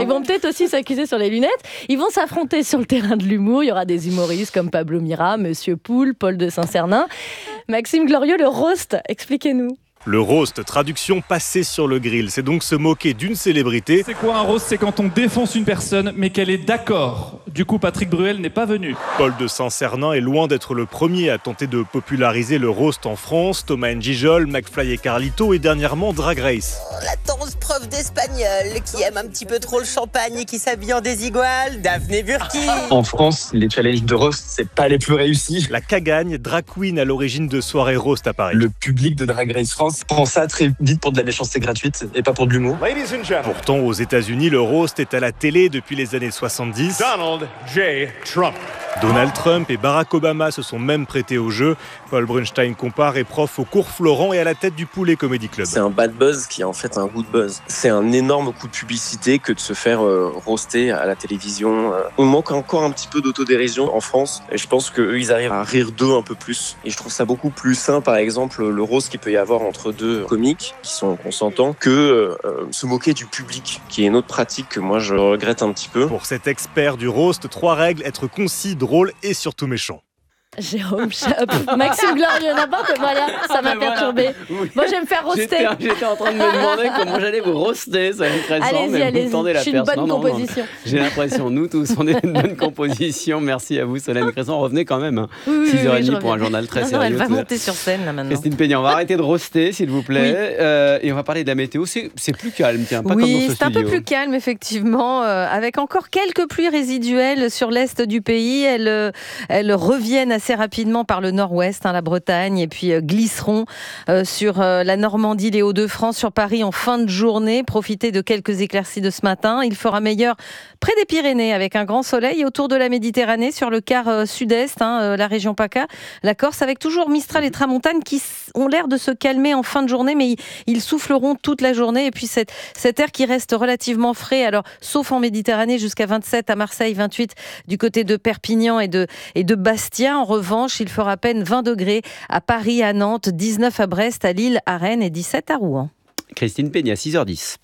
ils vont peut-être aussi s'accuser sur les lunettes. Ils vont s'affronter sur le terrain de l'humour. Il y aura des humoristes comme Pablo Mira, Monsieur Poul, Paul de Saint-Cernin. Maxime Glorieux, le roast, expliquez-nous. Le roast, traduction passée sur le grill, c'est donc se moquer d'une célébrité. C'est quoi un roast? C'est quand on défonce une personne, mais qu'elle est d'accord. Du coup, Patrick Bruel n'est pas venu. Paul de Saint-Cernin est loin d'être le premier à tenter de populariser le roast en France. Thomas N'Gijol, McFly et Carlito et dernièrement Drag Race. La tendance prof d'espagnol qui aime un petit peu trop le champagne et qui s'habille en désigual, Daphné Burki. En France, les challenges de roast, c'est pas les plus réussis. La Cagagne, drag queen à l'origine de soirées roast à Paris. Le public de Drag Race France prend ça très vite pour de la méchanceté gratuite et pas pour de l'humour. Pourtant, aux États-Unis, le roast est à la télé depuis les années 70. Donald J. Trump. Donald Trump et Barack Obama se sont même prêtés au jeu. Paul Brunstein compare et prof au cours Florent et à la tête du Poulet Comedy Club. C'est un bad buzz qui est en fait un good buzz. C'est un énorme coup de publicité que de se faire roaster à la télévision. On manque encore un petit peu d'autodérision en France. Et je pense qu'eux, ils arrivent à rire d'eux un peu plus. Et je trouve ça beaucoup plus sain, par exemple, le roast qu'il peut y avoir entre deux comiques qui sont consentants que se moquer du public, qui est une autre pratique que moi je regrette un petit peu. Pour cet expert du roast, 3 règles: être concis, drôle et surtout méchant. Jérôme Maxime Glorieux, n'importe quoi, ça m'a perturbé. Oui. Moi, je vais me faire roaster. J'étais en train de me demander comment j'allais vous roaster, ça va être intéressant, mais vous me tendez la je suis une perche. bonne composition. J'ai l'impression, nous tous, on est une bonne composition. Merci à vous, Solène Cresson. Revenez quand même, 6h30 pour un journal très sérieux. Elle va monter sur scène, là, maintenant. Christine Peña, on va arrêter de roaster, s'il vous plaît. Et on va parler de la météo. C'est plus calme, tiens, pas comme dans ce studio. Oui, c'est un peu plus calme, effectivement, avec encore quelques pluies résiduelles sur l'est du pays. Elles reviennent assez rapidement par le nord-ouest, la Bretagne, et puis glisseront sur la Normandie, les Hauts-de-France, sur Paris en fin de journée. Profitez de quelques éclaircies de ce matin. Il fera meilleur près des Pyrénées avec un grand soleil et autour de la Méditerranée, sur le quart sud-est, la région PACA, la Corse, avec toujours Mistral et Tramontane qui ont l'air de se calmer en fin de journée, mais ils souffleront toute la journée. Et puis cet air qui reste relativement frais, alors sauf en Méditerranée, jusqu'à 27 à Marseille, 28 du côté de Perpignan et de Bastia. En revanche, il fera à peine 20 degrés à Paris, à Nantes, 19 à Brest, à Lille, à Rennes et 17 à Rouen. Christine Peña, 6h10.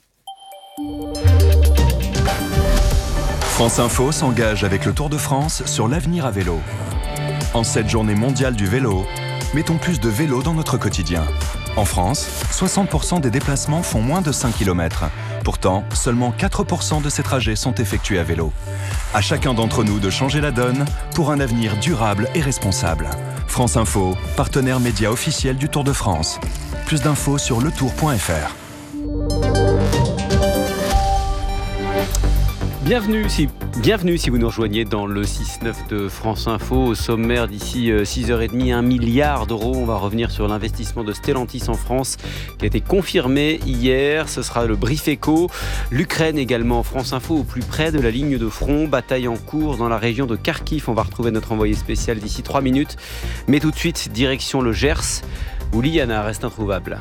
France Info s'engage avec le Tour de France sur l'avenir à vélo. En cette journée mondiale du vélo, mettons plus de vélo dans notre quotidien. En France, 60% des déplacements font moins de 5 km. Pourtant, seulement 4% de ces trajets sont effectués à vélo. À chacun d'entre nous de changer la donne pour un avenir durable et responsable. France Info, partenaire média officiel du Tour de France. Plus d'infos sur letour.fr. Bienvenue si vous nous rejoignez dans le 6-9 de France Info. Au sommaire d'ici 6h30, 1 milliard d'euros. On va revenir sur l'investissement de Stellantis en France qui a été confirmé hier. Ce sera le brief éco. L'Ukraine également. France Info au plus près de la ligne de front. Bataille en cours dans la région de Kharkiv. On va retrouver notre envoyé spécial d'ici 3 minutes. Mais tout de suite, direction le Gers où Liana reste introuvable.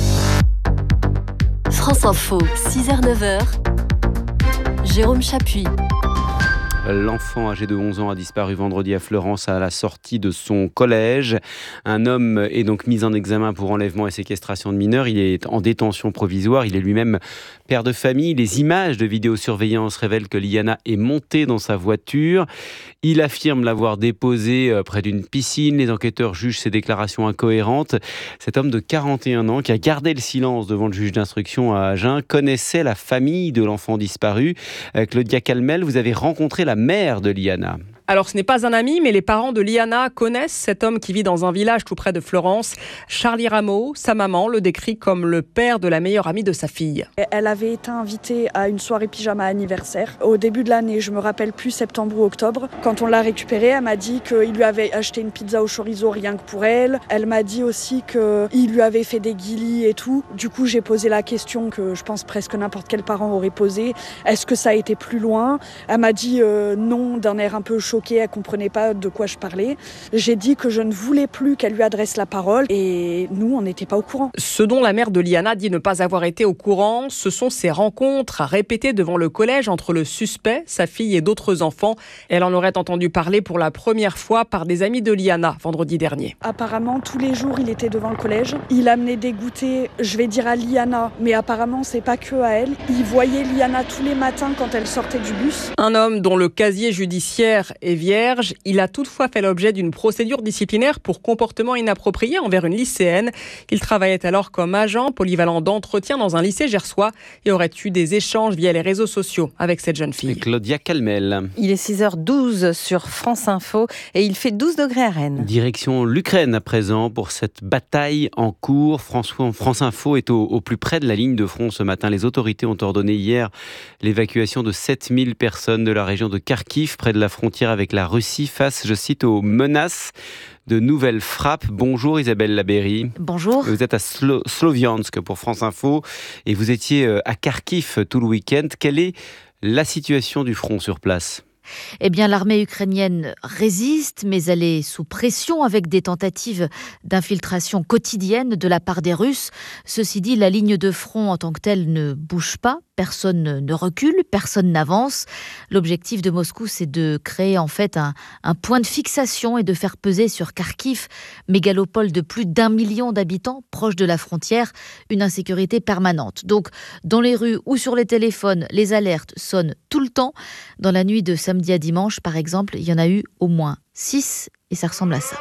France Info, 6h-9h. Jérôme Chapuis. L'enfant âgé de 11 ans a disparu vendredi à Fleurance à la sortie de son collège. Un homme est donc mis en examen pour enlèvement et séquestration de mineurs. Il est en détention provisoire. Il est lui-même père de famille. Les images de vidéosurveillance révèlent que Liana est montée dans sa voiture. Il affirme l'avoir déposée près d'une piscine. Les enquêteurs jugent ses déclarations incohérentes. Cet homme de 41 ans qui a gardé le silence devant le juge d'instruction à Agen connaissait la famille de l'enfant disparu. Claudia Calmel, vous avez rencontré la mère de Liana. Alors, ce n'est pas un ami, mais les parents de Liana connaissent cet homme qui vit dans un village tout près de Fleurance. Charlie Rameau, sa maman, le décrit comme le père de la meilleure amie de sa fille. Elle avait été invitée à une soirée pyjama anniversaire. Au début de l'année, je me rappelle plus, septembre ou octobre. Quand on l'a récupérée, elle m'a dit qu'il lui avait acheté une pizza au chorizo rien que pour elle. Elle m'a dit aussi qu'il lui avait fait des guilis et tout. Du coup, j'ai posé la question que je pense presque n'importe quel parent aurait posée. Est-ce que ça a été plus loin ? Elle m'a dit non, d'un air un peu choqué. choquée, elle comprenait pas de quoi je parlais. J'ai dit que je ne voulais plus qu'elle lui adresse la parole et nous, on n'était pas au courant. Ce dont la mère de Liana dit ne pas avoir été au courant, ce sont ces rencontres répétées devant le collège entre le suspect, sa fille et d'autres enfants. Elle en aurait entendu parler pour la première fois par des amis de Liana vendredi dernier. Apparemment, tous les jours, il était devant le collège. Il amenait des goûters, je vais dire à Liana, mais apparemment, c'est pas que à elle. Il voyait Liana tous les matins quand elle sortait du bus. Un homme dont le casier judiciaire est vierge, il a toutefois fait l'objet d'une procédure disciplinaire pour comportement inapproprié envers une lycéenne. Il travaillait alors comme agent polyvalent d'entretien dans un lycée gersois et aurait eu des échanges via les réseaux sociaux avec cette jeune fille. Et Claudia Calmel. Il est 6h12 sur France Info et il fait 12 degrés à Rennes. Direction l'Ukraine à présent pour cette bataille en cours. France Info est au plus près de la ligne de front ce matin. Les autorités ont ordonné hier l'évacuation de 7000 personnes de la région de Kharkiv, près de la frontière avec la Russie, face, je cite, aux menaces de nouvelles frappes. Bonjour Isabelle Labéry. Bonjour. Vous êtes à Sloviansk pour France Info et vous étiez à Kharkiv tout le week-end. Quelle est la situation du front sur place ? Eh bien, l'armée ukrainienne résiste, mais elle est sous pression avec des tentatives d'infiltration quotidienne de la part des Russes. Ceci dit, la ligne de front en tant que telle ne bouge pas. Personne ne recule, personne n'avance. L'objectif de Moscou, c'est de créer en fait un point de fixation et de faire peser sur Kharkiv, mégalopole de plus d'1 million d'habitants, proche de la frontière, une insécurité permanente. Donc, dans les rues ou sur les téléphones, les alertes sonnent tout le temps. Dans la nuit de samedi à dimanche, par exemple, il y en a eu au moins 6 et ça ressemble à ça.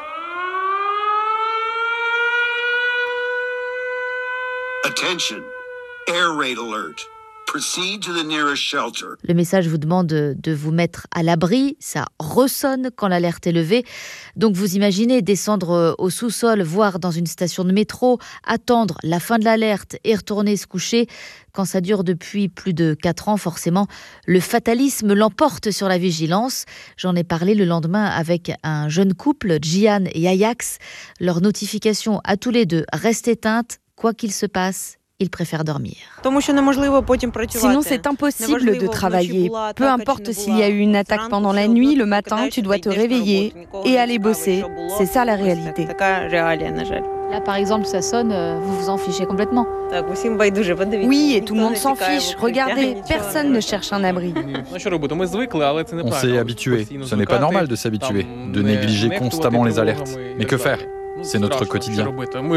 Attention, air raid alert. Proceed to the nearest shelter. Le message vous demande de vous mettre à l'abri. Ça ressonne quand l'alerte est levée. Donc vous imaginez descendre au sous-sol, voire dans une station de métro, attendre la fin de l'alerte et retourner se coucher. Quand ça dure depuis plus de 4 ans, forcément, le fatalisme l'emporte sur la vigilance. J'en ai parlé le lendemain avec un jeune couple, Gian et Ajax. Leur notification à tous les deux reste éteinte. Quoi qu'il se passe, ils préfèrent dormir. Sinon, c'est impossible de travailler. Peu importe s'il y a eu une attaque pendant la nuit, le matin, tu dois te réveiller et aller bosser. C'est ça la réalité. Là, par exemple, ça sonne, vous vous en fichez complètement. Oui, et tout le monde s'en fiche. Regardez, personne ne cherche un abri. On s'est habitué. Ce n'est pas normal de s'habituer, de négliger constamment les alertes. Mais que faire ? C'est notre quotidien.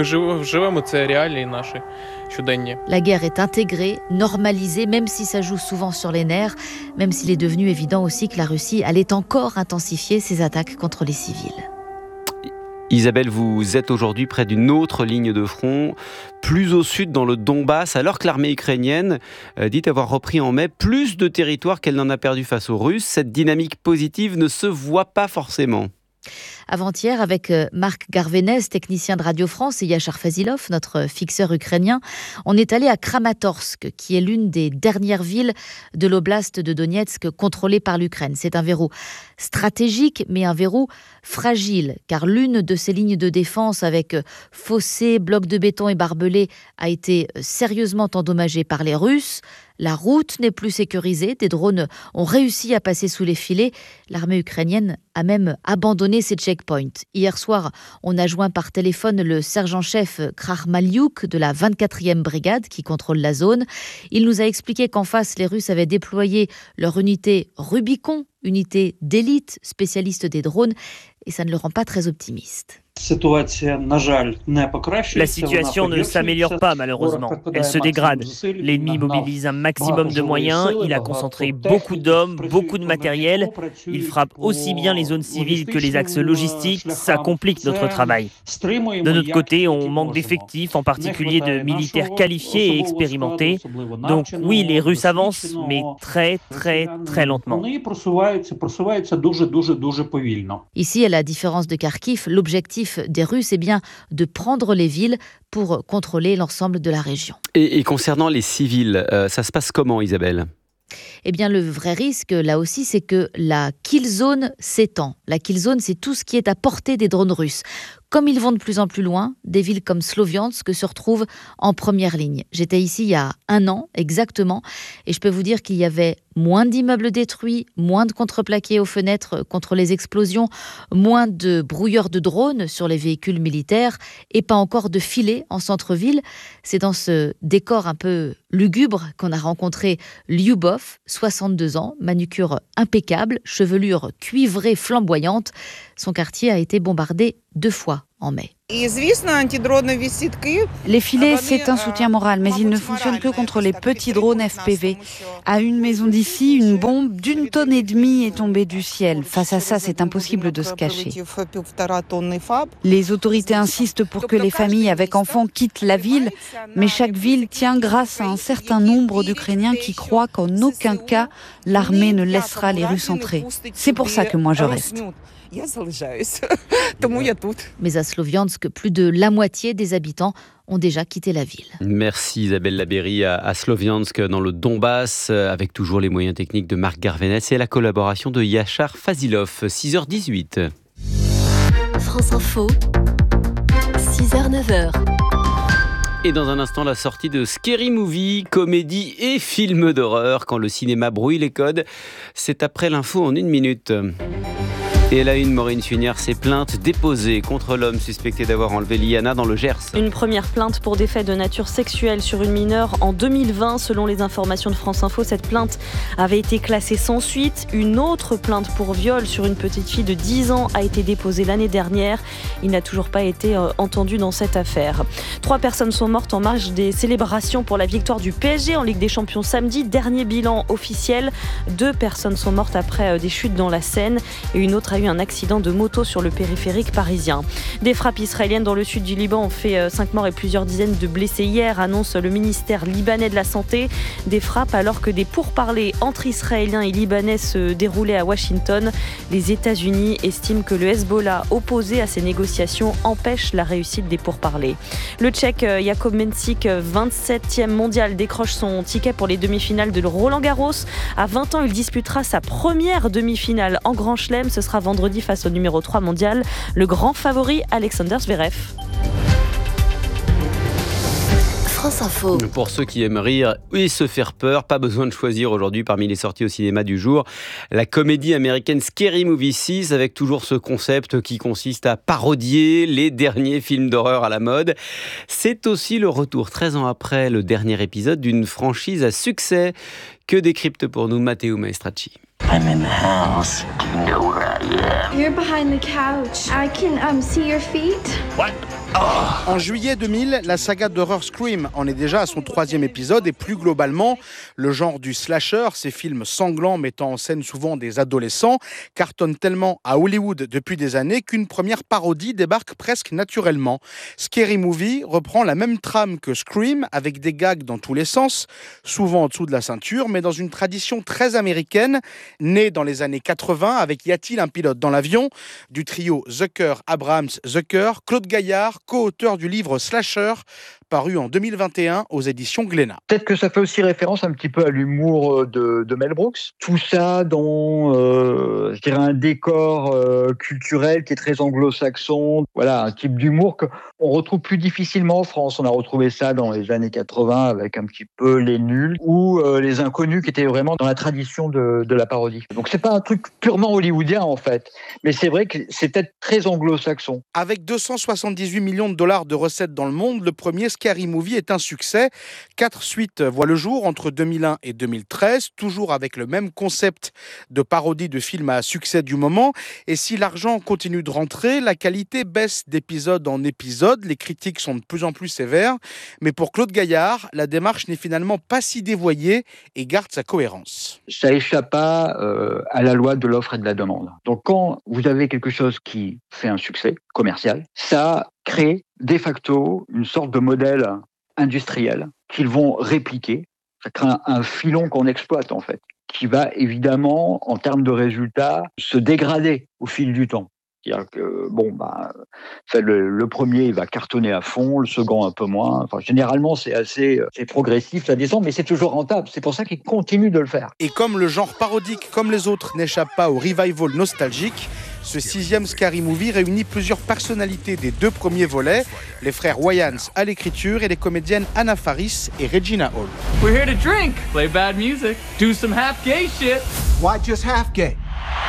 La guerre est intégrée, normalisée, même si ça joue souvent sur les nerfs, même s'il est devenu évident aussi que la Russie allait encore intensifier ses attaques contre les civils. Isabelle, vous êtes aujourd'hui près d'une autre ligne de front, plus au sud dans le Donbass, alors que l'armée ukrainienne dit avoir repris en mai plus de territoires qu'elle n'en a perdu face aux Russes. Cette dynamique positive ne se voit pas forcément. Avant-hier, avec Marc Garvenès, technicien de Radio France, et Yachar Fazilov, notre fixeur ukrainien, on est allé à Kramatorsk, qui est l'une des dernières villes de l'oblast de Donetsk contrôlée par l'Ukraine. C'est un verrou stratégique, mais un verrou fragile, car l'une de ces lignes de défense avec fossés, blocs de béton et barbelés a été sérieusement endommagée par les Russes. La route n'est plus sécurisée, des drones ont réussi à passer sous les filets. L'armée ukrainienne a même abandonné ses checkpoints. Hier soir, on a joint par téléphone le sergent-chef Krahmaliuk de la 24e brigade qui contrôle la zone. Il nous a expliqué qu'en face, les Russes avaient déployé leur unité Rubicon, unité d'élite, spécialiste des drones, et ça ne le rend pas très optimiste. La situation ne s'améliore pas malheureusement, elle se dégrade. L'ennemi mobilise un maximum de moyens, il a concentré beaucoup d'hommes, beaucoup de matériel, il frappe aussi bien les zones civiles que les axes logistiques, ça complique notre travail. De notre côté, on manque d'effectifs, en particulier de militaires qualifiés et expérimentés. Donc oui, les Russes avancent, mais très lentement. Ici, à la différence de Kharkiv, l'objectif des Russes est bien de prendre les villes pour contrôler l'ensemble de la région. Et concernant les civils, ça se passe comment, Isabelle ? Eh bien, le vrai risque, là aussi, c'est que la kill zone s'étend. La kill zone, c'est tout ce qui est à portée des drones russes. Comme ils vont de plus en plus loin, des villes comme Sloviansk se retrouvent en première ligne. J'étais ici il y a 1 an exactement et je peux vous dire qu'il y avait moins d'immeubles détruits, moins de contreplaqués aux fenêtres contre les explosions, moins de brouilleurs de drones sur les véhicules militaires et pas encore de filets en centre-ville. C'est dans ce décor un peu lugubre qu'on a rencontré Lyubov, 62 ans, manucure impeccable, chevelure cuivrée flamboyante. Son quartier a été bombardé 2 fois en mai. Les filets, c'est un soutien moral, mais ils ne fonctionnent que contre les petits drones FPV. À une maison d'ici, une bombe d'1,5 tonne est tombée du ciel. Face à ça, c'est impossible de se cacher. Les autorités insistent pour que les familles avec enfants quittent la ville, mais chaque ville tient grâce à un certain nombre d'Ukrainiens qui croient qu'en aucun cas, l'armée ne laissera les Russes entrer. C'est pour ça que moi je reste. Mais à Sloviansk, plus de la moitié des habitants ont déjà quitté la ville. Merci Isabelle Labéry à Sloviansk dans le Donbass, avec toujours les moyens techniques de Marc Garvenès et la collaboration de Yachar Fazilov. 6h18. France Info, 6h-9h. Et dans un instant, la sortie de Scary Movie, comédie et film d'horreur. Quand le cinéma brouille les codes, c'est après l'info en 1 minute. Et à la une, Maureen Suignard, ces plaintes déposées contre l'homme suspecté d'avoir enlevé Liana dans le Gers. Une première plainte pour des faits de nature sexuelle sur une mineure en 2020. Selon les informations de France Info, cette plainte avait été classée sans suite. Une autre plainte pour viol sur une petite fille de 10 ans a été déposée l'année dernière. Il n'a toujours pas été entendu dans cette affaire. 3 personnes sont mortes en marge des célébrations pour la victoire du PSG en Ligue des Champions samedi. Dernier bilan officiel. 2 personnes sont mortes après des chutes dans la Seine et une autre a eu un accident de moto sur le périphérique parisien. Des frappes israéliennes dans le sud du Liban ont fait 5 morts et plusieurs dizaines de blessés hier, annonce le ministère libanais de la Santé. Des frappes alors que des pourparlers entre Israéliens et Libanais se déroulaient à Washington. Les États-Unis estiment que le Hezbollah, opposé à ces négociations, empêche la réussite des pourparlers. Le Tchèque Jakub Mensik, 27e mondial, décroche son ticket pour les demi-finales de Roland-Garros. À 20 ans, il disputera sa première demi-finale en Grand Chelem. Ce sera vendredi face au numéro 3 mondial, le grand favori Alexander Zverev. France Info. Pour ceux qui aiment rire et se faire peur, pas besoin de choisir aujourd'hui parmi les sorties au cinéma du jour la comédie américaine Scary Movie 6 avec toujours ce concept qui consiste à parodier les derniers films d'horreur à la mode. C'est aussi le retour 13 ans après le dernier épisode d'une franchise à succès que décrypte pour nous Matteo Maestracci. I'm in the house. Do you know where I am? You're behind the couch. I can see your feet. What? Oh. En juillet 2000, la saga d'horreur Scream en est déjà à son 3e épisode et plus globalement, le genre du slasher, ces films sanglants mettant en scène souvent des adolescents, cartonne tellement à Hollywood depuis des années qu'une première parodie débarque presque naturellement. Scary Movie reprend la même trame que Scream avec des gags dans tous les sens, souvent en dessous de la ceinture, mais dans une tradition très américaine, née dans les années 80 avec Y a-t-il un pilote dans l'avion du trio Zucker-Abrams-Zucker, Claude Gaillard, co-auteur du livre Slasher, paru en 2021 aux éditions Glénat. Peut-être que ça fait aussi référence un petit peu à l'humour de Mel Brooks. Tout ça dans, je dirais, un décor culturel qui est très anglo-saxon. Voilà, un type d'humour qu'on retrouve plus difficilement en France. On a retrouvé ça dans les années 80 avec un petit peu Les Nuls ou Les Inconnus qui étaient vraiment dans la tradition de la parodie. Donc c'est pas un truc purement hollywoodien en fait, mais c'est vrai que c'est peut-être très anglo-saxon. Avec 278 millions de dollars de recettes dans le monde, le premier Scary Movie est un succès. 4 suites voient le jour entre 2001 et 2013, toujours avec le même concept de parodie de films à succès du moment. Et si l'argent continue de rentrer, la qualité baisse d'épisode en épisode. Les critiques sont de plus en plus sévères. Mais pour Claude Gaillard, la démarche n'est finalement pas si dévoyée et garde sa cohérence. Ça échappe pas à la loi de l'offre et de la demande. Donc quand vous avez quelque chose qui fait un succès commercial, ça crée de facto une sorte de modèle industriel qu'ils vont répliquer. Ça crée un filon qu'on exploite en fait, qui va évidemment, en termes de résultats, se dégrader au fil du temps. C'est-à-dire que le premier il va cartonner à fond, le second un peu moins. Enfin, généralement, c'est progressif, ça descend, mais c'est toujours rentable. C'est pour ça qu'ils continuent de le faire. Et comme le genre parodique, comme les autres, n'échappe pas au revival nostalgique, Ce 6e Scary Movie réunit plusieurs personnalités des 2 premiers volets, les frères Wayans à l'écriture et les comédiennes Anna Faris et Regina Hall. We're here to drink, play bad music, do some half-gay shit. Why just half gay?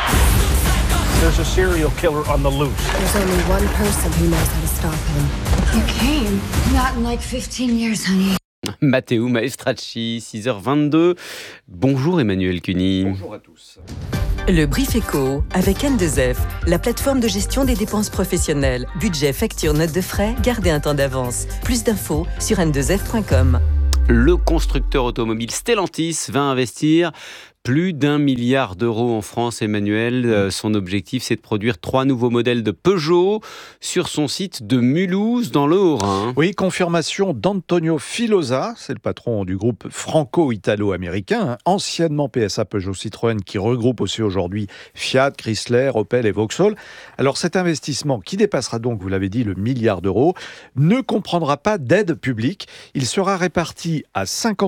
There's a serial killer on the loose. There's only one person who knows how to stop him. You came. Not in like 15 years, honey. Matteo Maestracci, 6h22. Bonjour Emmanuel Cuny. Bonjour à tous. Le Brief Éco avec N2F, la plateforme de gestion des dépenses professionnelles. Budget, facture, notes de frais, gardez un temps d'avance. Plus d'infos sur n2f.com. Le constructeur automobile Stellantis va investir plus d'1 milliard d'euros en France, Emmanuel. Son objectif, c'est de produire 3 nouveaux modèles de Peugeot sur son site de Mulhouse, dans le Haut-Rhin. Oui, confirmation d'Antonio Filosa, c'est le patron du groupe franco-italo-américain, anciennement PSA Peugeot Citroën, qui regroupe aussi aujourd'hui Fiat, Chrysler, Opel et Vauxhall. Alors cet investissement, qui dépassera donc, vous l'avez dit, le milliard d'euros, ne comprendra pas d'aide publique. Il sera réparti à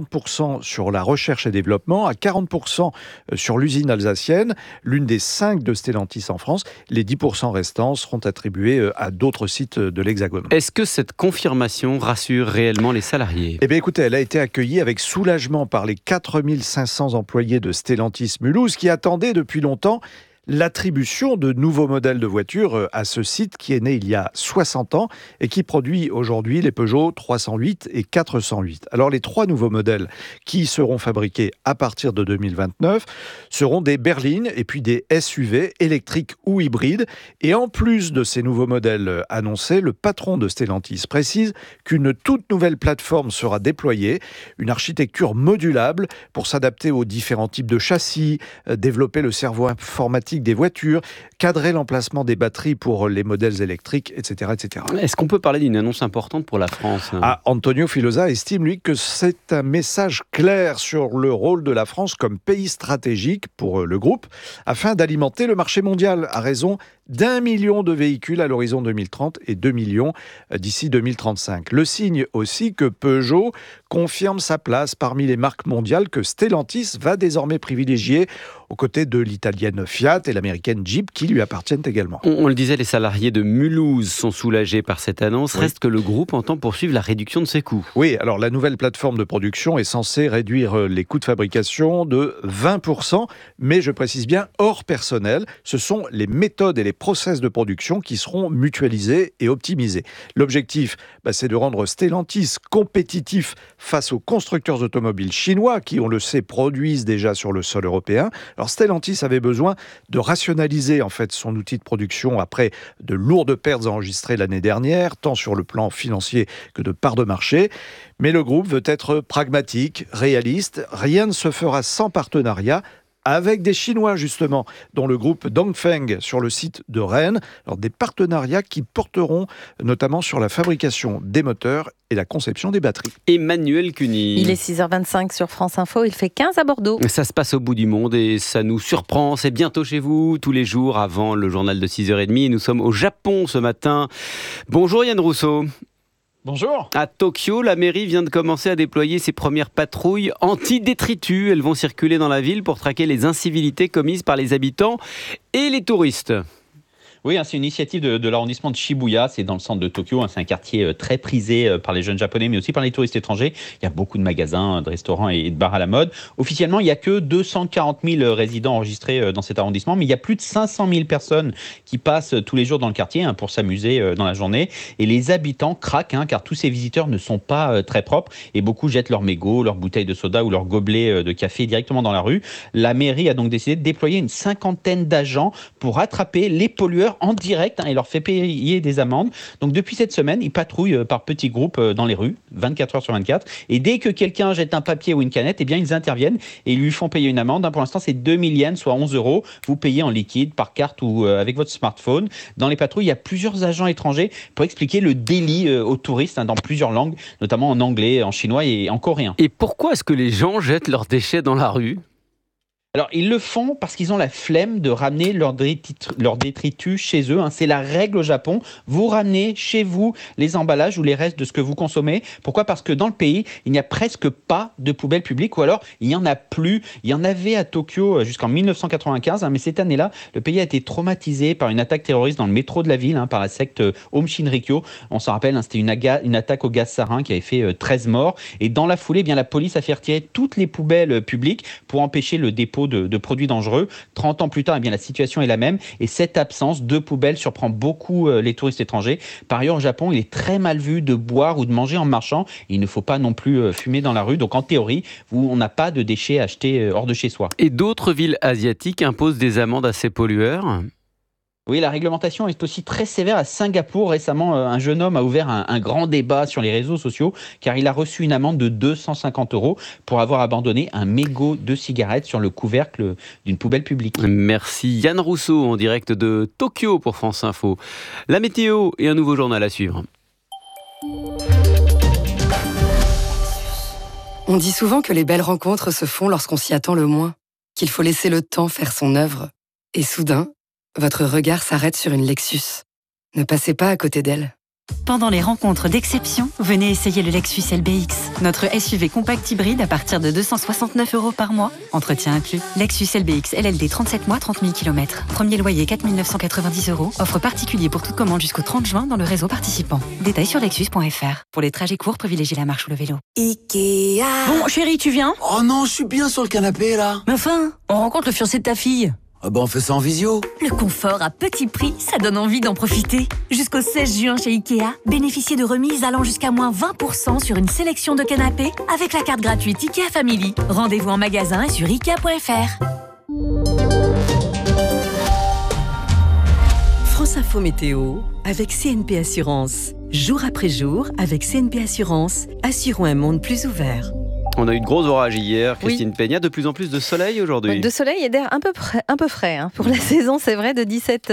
50% sur la recherche et développement, à 40% sur l'usine alsacienne, l'une des 5 de Stellantis en France. Les 10% restants seront attribués à d'autres sites de l'Hexagone. Est-ce que cette confirmation rassure réellement les salariés ? Eh bien écoutez, elle a été accueillie avec soulagement par les 4500 employés de Stellantis Mulhouse qui attendaient depuis longtemps l'attribution de nouveaux modèles de voitures à ce site qui est né il y a 60 ans et qui produit aujourd'hui les Peugeot 308 et 408. Alors les 3 nouveaux modèles qui seront fabriqués à partir de 2029 seront des berlines et puis des SUV électriques ou hybrides. Et en plus de ces nouveaux modèles annoncés, le patron de Stellantis précise qu'une toute nouvelle plateforme sera déployée, une architecture modulable pour s'adapter aux différents types de châssis, développer le cerveau informatique des voitures, cadrer l'emplacement des batteries pour les modèles électriques, etc., etc. Est-ce qu'on peut parler d'une annonce importante pour la France ? Antonio Filosa estime, lui, que c'est un message clair sur le rôle de la France comme pays stratégique pour le groupe, afin d'alimenter le marché mondial, à raison d'1 million de véhicules à l'horizon 2030 et 2 millions d'ici 2035. Le signe aussi que Peugeot confirme sa place parmi les marques mondiales que Stellantis va désormais privilégier aux côtés de l'italienne Fiat et l'américaine Jeep qui lui appartiennent également. On le disait, les salariés de Mulhouse sont soulagés par cette annonce. Oui. Reste que le groupe entend poursuivre la réduction de ses coûts. Oui, alors la nouvelle plateforme de production est censée réduire les coûts de fabrication de 20%, mais je précise bien hors personnel. Ce sont les méthodes et les process de production qui seront mutualisés et optimisés. L'objectif, c'est de rendre Stellantis compétitif face aux constructeurs automobiles chinois qui, on le sait, produisent déjà sur le sol européen. Alors Stellantis avait besoin de rationaliser en fait son outil de production après de lourdes pertes enregistrées l'année dernière, tant sur le plan financier que de part de marché. Mais le groupe veut être pragmatique, réaliste. Rien ne se fera sans partenariat avec des Chinois, justement, dont le groupe Dongfeng sur le site de Rennes. Alors, des partenariats qui porteront notamment sur la fabrication des moteurs et la conception des batteries. Emmanuel Cuny. Il est 6h25 sur France Info, il fait 15 à Bordeaux. Ça se passe au bout du monde et ça nous surprend. C'est bientôt chez vous, tous les jours avant le journal de 6h30. Nous sommes au Japon ce matin. Bonjour Yann Rousseau. Bonjour. À Tokyo, la mairie vient de commencer à déployer ses premières patrouilles anti-détritus. Elles vont circuler dans la ville pour traquer les incivilités commises par les habitants et les touristes. Oui, c'est une initiative de l'arrondissement de Shibuya, c'est dans le centre de Tokyo, c'est un quartier très prisé par les jeunes japonais, mais aussi par les touristes étrangers. Il y a beaucoup de magasins, de restaurants et de bars à la mode. Officiellement, il n'y a que 240 000 résidents enregistrés dans cet arrondissement, mais il y a plus de 500 000 personnes qui passent tous les jours dans le quartier pour s'amuser dans la journée. Et les habitants craquent, car tous ces visiteurs ne sont pas très propres et beaucoup jettent leurs mégots, leurs bouteilles de soda ou leurs gobelets de café directement dans la rue. La mairie a donc décidé de déployer une 50aine d'agents pour attraper les pollueurs en direct et leur fait payer des amendes. Donc depuis cette semaine, ils patrouillent par petits groupes dans les rues, 24 heures sur 24. Et dès que quelqu'un jette un papier ou une canette, ils interviennent et ils lui font payer une amende. Pour l'instant, c'est 2000 yens, soit 11 €. Vous payez en liquide, par carte ou avec votre smartphone. Dans les patrouilles, il y a plusieurs agents étrangers pour expliquer le délit aux touristes dans plusieurs langues, notamment en anglais, en chinois et en coréen. Et pourquoi est-ce que les gens jettent leurs déchets dans la rue ? Alors, ils le font parce qu'ils ont la flemme de ramener leur détritus chez eux. C'est la règle au Japon. Vous ramenez chez vous les emballages ou les restes de ce que vous consommez. Pourquoi ? Parce que dans le pays, il n'y a presque pas de poubelles publiques, ou alors il n'y en a plus. Il y en avait à Tokyo jusqu'en 1995, mais cette année-là, le pays a été traumatisé par une attaque terroriste dans le métro de la ville, par la secte Aum Shinrikyo. On s'en rappelle, c'était une attaque au gaz sarin qui avait fait 13 morts. Et dans la foulée, la police a fait retirer toutes les poubelles publiques pour empêcher le dépôt de produits dangereux. 30 ans plus tard, la situation est la même. Et cette absence de poubelles surprend beaucoup les touristes étrangers. Par ailleurs, au Japon, il est très mal vu de boire ou de manger en marchant. Il ne faut pas non plus fumer dans la rue. Donc en théorie, on n'a pas de déchets achetés hors de chez soi. Et d'autres villes asiatiques imposent des amendes à ces pollueurs ? Oui, la réglementation est aussi très sévère à Singapour. Récemment, un jeune homme a ouvert un grand débat sur les réseaux sociaux car il a reçu une amende de 250 € pour avoir abandonné un mégot de cigarette sur le couvercle d'une poubelle publique. Merci Yann Rousseau en direct de Tokyo pour France Info. La météo et un nouveau journal à suivre. On dit souvent que les belles rencontres se font lorsqu'on s'y attend le moins, qu'il faut laisser le temps faire son œuvre. Et soudain, votre regard s'arrête sur une Lexus. Ne passez pas à côté d'elle. Pendant les rencontres d'exception, venez essayer le Lexus LBX, notre SUV compact hybride à partir de 269 € par mois. Entretien inclus. Lexus LBX LLD 37 mois, 30 000 km. Premier loyer 4 990 €. Offre particulier pour toute commande jusqu'au 30 juin dans le réseau participant. Détails sur lexus.fr. Pour les trajets courts, privilégiez la marche ou le vélo. Ikea. Bon, chérie, tu viens ? Oh non, je suis bien sur le canapé là. Mais enfin, on rencontre le fiancé de ta fille. Ah on fait ça en visio. Le confort à petit prix, ça donne envie d'en profiter. Jusqu'au 16 juin chez Ikea, bénéficiez de remises allant jusqu'à moins 20% sur une sélection de canapés avec la carte gratuite Ikea Family. Rendez-vous en magasin et sur Ikea.fr. France Info Météo avec CNP Assurance. Jour après jour, avec CNP Assurance, assurons un monde plus ouvert. On a eu de gros orages hier, Christine Peña, de plus en plus de soleil aujourd'hui. De soleil et d'air un peu frais pour la saison, c'est vrai, de 17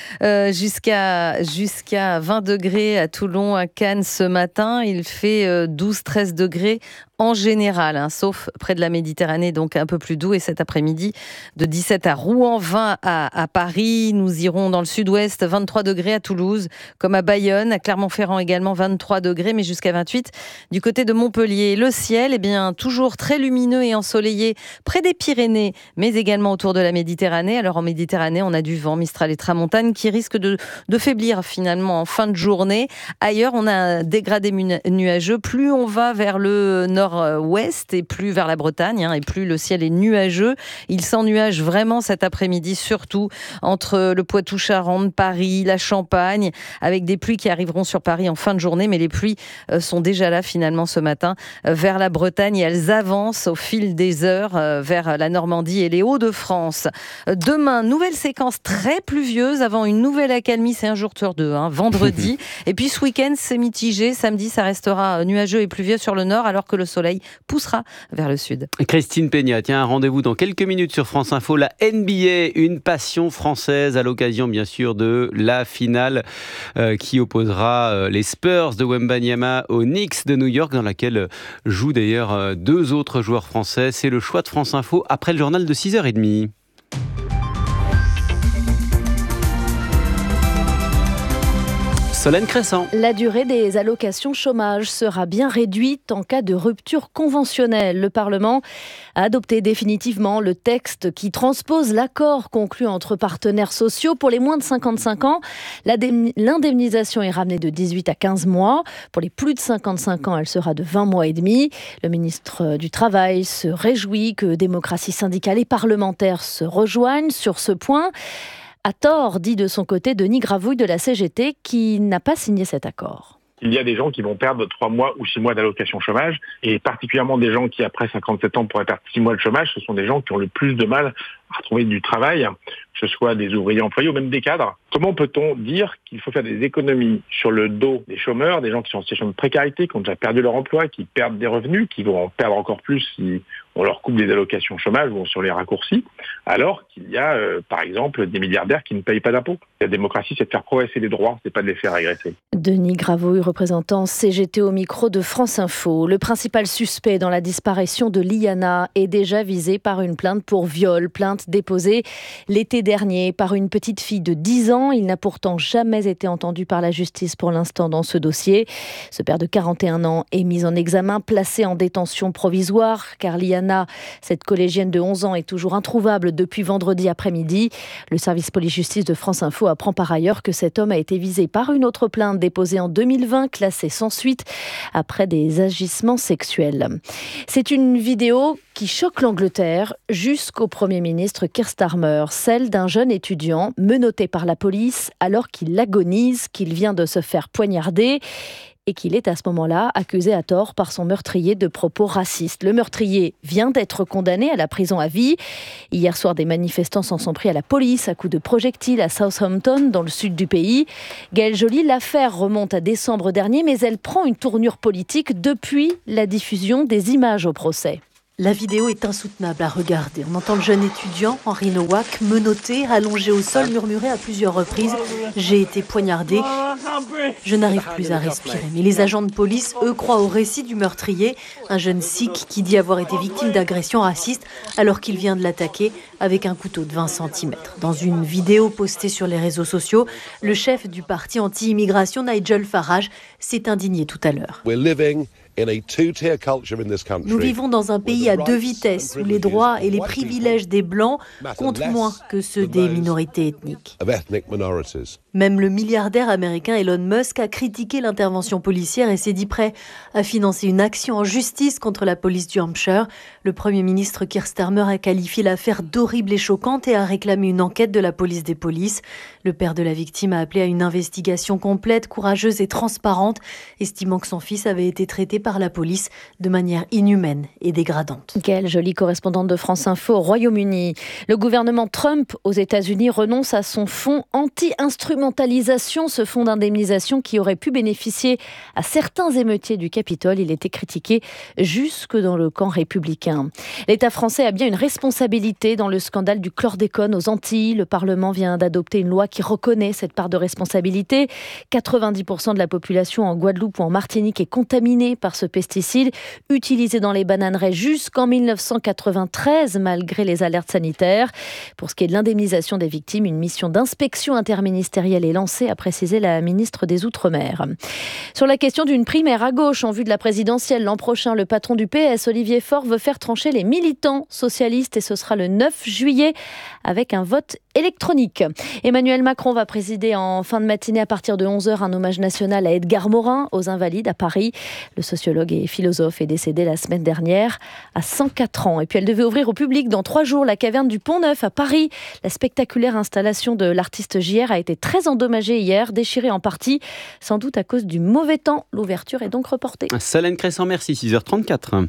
jusqu'à 20 degrés à Toulon, à Cannes ce matin. Il fait 12-13 degrés en général, sauf près de la Méditerranée, donc un peu plus doux. Et cet après-midi, de 17 à Rouen, 20 à Paris. Nous irons dans le sud-ouest, 23 degrés à Toulouse, comme à Bayonne, à Clermont-Ferrand également, 23 degrés, mais jusqu'à 28 du côté de Montpellier. Le ciel, toujours très lumineux et ensoleillé près des Pyrénées, mais également autour de la Méditerranée. Alors en Méditerranée, on a du vent, Mistral et Tramontane, qui risque de faiblir finalement en fin de journée. Ailleurs, on a un dégradé nuageux. Plus on va vers le nord-ouest et plus vers la Bretagne, et plus le ciel est nuageux. Il s'ennuage vraiment cet après-midi, surtout entre le Poitou-Charentes, Paris, la Champagne, avec des pluies qui arriveront sur Paris en fin de journée, mais les pluies sont déjà là finalement ce matin vers la Bretagne. Et elles avancent au fil des heures vers la Normandie et les Hauts-de-France. Demain, nouvelle séquence très pluvieuse avant une nouvelle accalmie. C'est un jour sur deux, vendredi. Et puis ce week-end, c'est mitigé. Samedi, ça restera nuageux et pluvieux sur le nord alors que le soleil poussera vers le sud. Christine Peña, tiens, un rendez-vous dans quelques minutes sur France Info. La NBA, une passion française à l'occasion bien sûr de la finale qui opposera les Spurs de Wembanyama aux Knicks de New York, dans laquelle jouent d'ailleurs deux autres joueurs français. C'est le choix de France Info après le journal de 6h30. Solène Crescent. La durée des allocations chômage sera bien réduite en cas de rupture conventionnelle. Le Parlement a adopté définitivement le texte qui transpose l'accord conclu entre partenaires sociaux pour les moins de 55 ans. L'indemnisation est ramenée de 18 à 15 mois. Pour les plus de 55 ans, elle sera de 20 mois et demi. Le ministre du Travail se réjouit que démocratie syndicale et parlementaire se rejoignent sur ce point. À tort, dit de son côté Denis Gravouille de la CGT, qui n'a pas signé cet accord. Il y a des gens qui vont perdre 3 mois ou 6 mois d'allocation chômage, et particulièrement des gens qui, après 57 ans, pourraient perdre 6 mois de chômage. Ce sont des gens qui ont le plus de mal à retrouver du travail, que ce soit des ouvriers employés ou même des cadres. Comment peut-on dire qu'il faut faire des économies sur le dos des chômeurs, des gens qui sont en situation de précarité, qui ont déjà perdu leur emploi, qui perdent des revenus, qui vont en perdre encore plus si on leur coupe des allocations chômage ou sur les raccourcis, alors qu'il y a, par exemple, des milliardaires qui ne payent pas d'impôts. La démocratie, c'est de faire progresser les droits, c'est pas de les faire régresser. Denis Gravouille, représentant CGT au micro de France Info. Le principal suspect dans la disparition de Liana est déjà visé par une plainte pour viol. Plainte déposée l'été dernier par une petite fille de 10 ans. Il n'a pourtant jamais été entendu par la justice pour l'instant dans ce dossier. Ce père de 41 ans est mis en examen, placé en détention provisoire, car Liana, cette collégienne de 11 ans, est toujours introuvable depuis vendredi après-midi. Le service police-justice de France Info apprend par ailleurs que cet homme a été visé par une autre plainte déposée en 2020, classée sans suite, après des agissements sexuels. C'est une vidéo qui choque l'Angleterre jusqu'au Premier ministre Keir Starmer, celle d'un jeune étudiant menotté par la police alors qu'il agonise, qu'il vient de se faire poignarder et qu'il est à ce moment-là accusé à tort par son meurtrier de propos racistes. Le meurtrier vient d'être condamné à la prison à vie. Hier soir, des manifestants s'en sont pris à la police à coups de projectiles à Southampton, dans le sud du pays. Gaëlle Joly, l'affaire remonte à décembre dernier, mais elle prend une tournure politique depuis la diffusion des images au procès. La vidéo est insoutenable à regarder. On entend le jeune étudiant, Henry Nowak, menotté, allongé au sol, murmurer à plusieurs reprises « J'ai été poignardé, je n'arrive plus à respirer ». Mais les agents de police, eux, croient au récit du meurtrier, un jeune sikh qui dit avoir été victime d'agressions racistes alors qu'il vient de l'attaquer avec un couteau de 20 cm. Dans une vidéo postée sur les réseaux sociaux, le chef du parti anti-immigration, Nigel Farage, s'est indigné tout à l'heure. Nous vivons dans un pays à deux vitesses où les droits et les privilèges des Blancs comptent moins que ceux des minorités ethniques. Même le milliardaire américain Elon Musk a critiqué l'intervention policière et s'est dit prêt à financer une action en justice contre la police du Hampshire. Le Premier ministre Keir Starmer a qualifié l'affaire d'horrible et choquante et a réclamé une enquête de la police des polices. Le père de la victime a appelé à une investigation complète, courageuse et transparente, estimant que son fils avait été traité par la police de manière inhumaine et dégradante. Quelle jolie correspondante de France Info au Royaume-Uni. Le gouvernement Trump aux États-Unis renonce à son fonds anti-instrumentalisation, ce fonds d'indemnisation qui aurait pu bénéficier à certains émeutiers du Capitole. Il était critiqué jusque dans le camp républicain. L'État français a bien une responsabilité dans le scandale du chlordécone aux Antilles. Le Parlement vient d'adopter une loi qui reconnaît cette part de responsabilité. 90% de la population en Guadeloupe ou en Martinique est contaminée par ce pesticide utilisé dans les bananeraies jusqu'en 1993 malgré les alertes sanitaires. Pour ce qui est de l'indemnisation des victimes, une mission d'inspection interministérielle est lancée, a précisé la ministre des Outre-mer. Sur la question d'une primaire à gauche en vue de la présidentielle l'an prochain, le patron du PS, Olivier Faure, veut faire trancher les militants socialistes et ce sera le 9 juillet avec un vote électronique. Emmanuel Macron va présider en fin de matinée à partir de 11h un hommage national à Edgar Morin aux Invalides à Paris. Le sociologue et philosophe est décédé la semaine dernière à 104 ans. Et puis elle devait ouvrir au public dans 3 jours la caverne du Pont-Neuf à Paris. La spectaculaire installation de l'artiste JR a été très endommagée hier, déchirée en partie, sans doute à cause du mauvais temps. L'ouverture est donc reportée. Solène Crescent, merci, 6h34.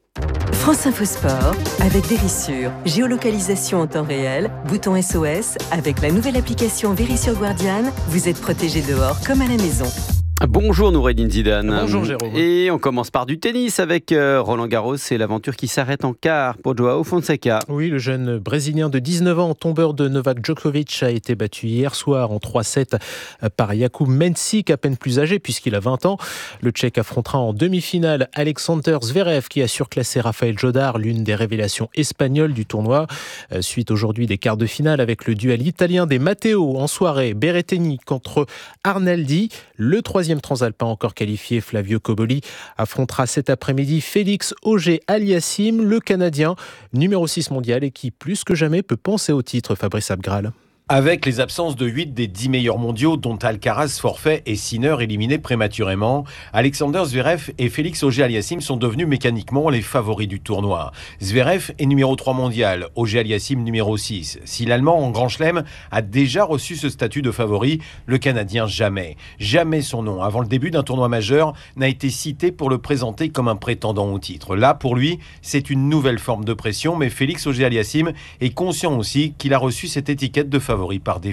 France Info Sport avec Vérissure. Géolocalisation en temps réel, bouton SOS. Avec la nouvelle application Vérissure Guardian, vous êtes protégé dehors comme à la maison. Bonjour Noureddin Zidane. Bonjour Jérôme. Et on commence par du tennis avec Roland Garros. C'est l'aventure qui s'arrête en quart pour Joao Fonseca. Oui, le jeune Brésilien de 19 ans, tombeur de Novak Djokovic, a été battu hier soir en 3-7 par Jakub Mensik, à peine plus âgé puisqu'il a 20 ans. Le Tchèque affrontera en demi-finale Alexander Zverev qui a surclassé Rafael Jodar, l'une des révélations espagnoles du tournoi. Suite aujourd'hui des quarts de finale avec le duel italien des Matteo en soirée. Berrettini contre Arnaldi. Le troisième transalpin encore qualifié, Flavio Cobolli, affrontera cet après-midi Félix Auger-Aliassime, le Canadien, numéro 6 mondial et qui plus que jamais peut penser au titre, Fabrice Abgral. Avec les absences de 8 des 10 meilleurs mondiaux, dont Alcaraz forfait et Sinner éliminé prématurément, Alexander Zverev et Félix Auger-Aliassime sont devenus mécaniquement les favoris du tournoi. Zverev est numéro 3 mondial, Auger-Aliassime numéro 6. Si l'Allemand en Grand Chelem a déjà reçu ce statut de favori, le Canadien jamais. Jamais son nom, avant le début d'un tournoi majeur, n'a été cité pour le présenter comme un prétendant au titre. Là, pour lui, c'est une nouvelle forme de pression, mais Félix Auger-Aliassime est conscient aussi qu'il a reçu cette étiquette de favori par défaut.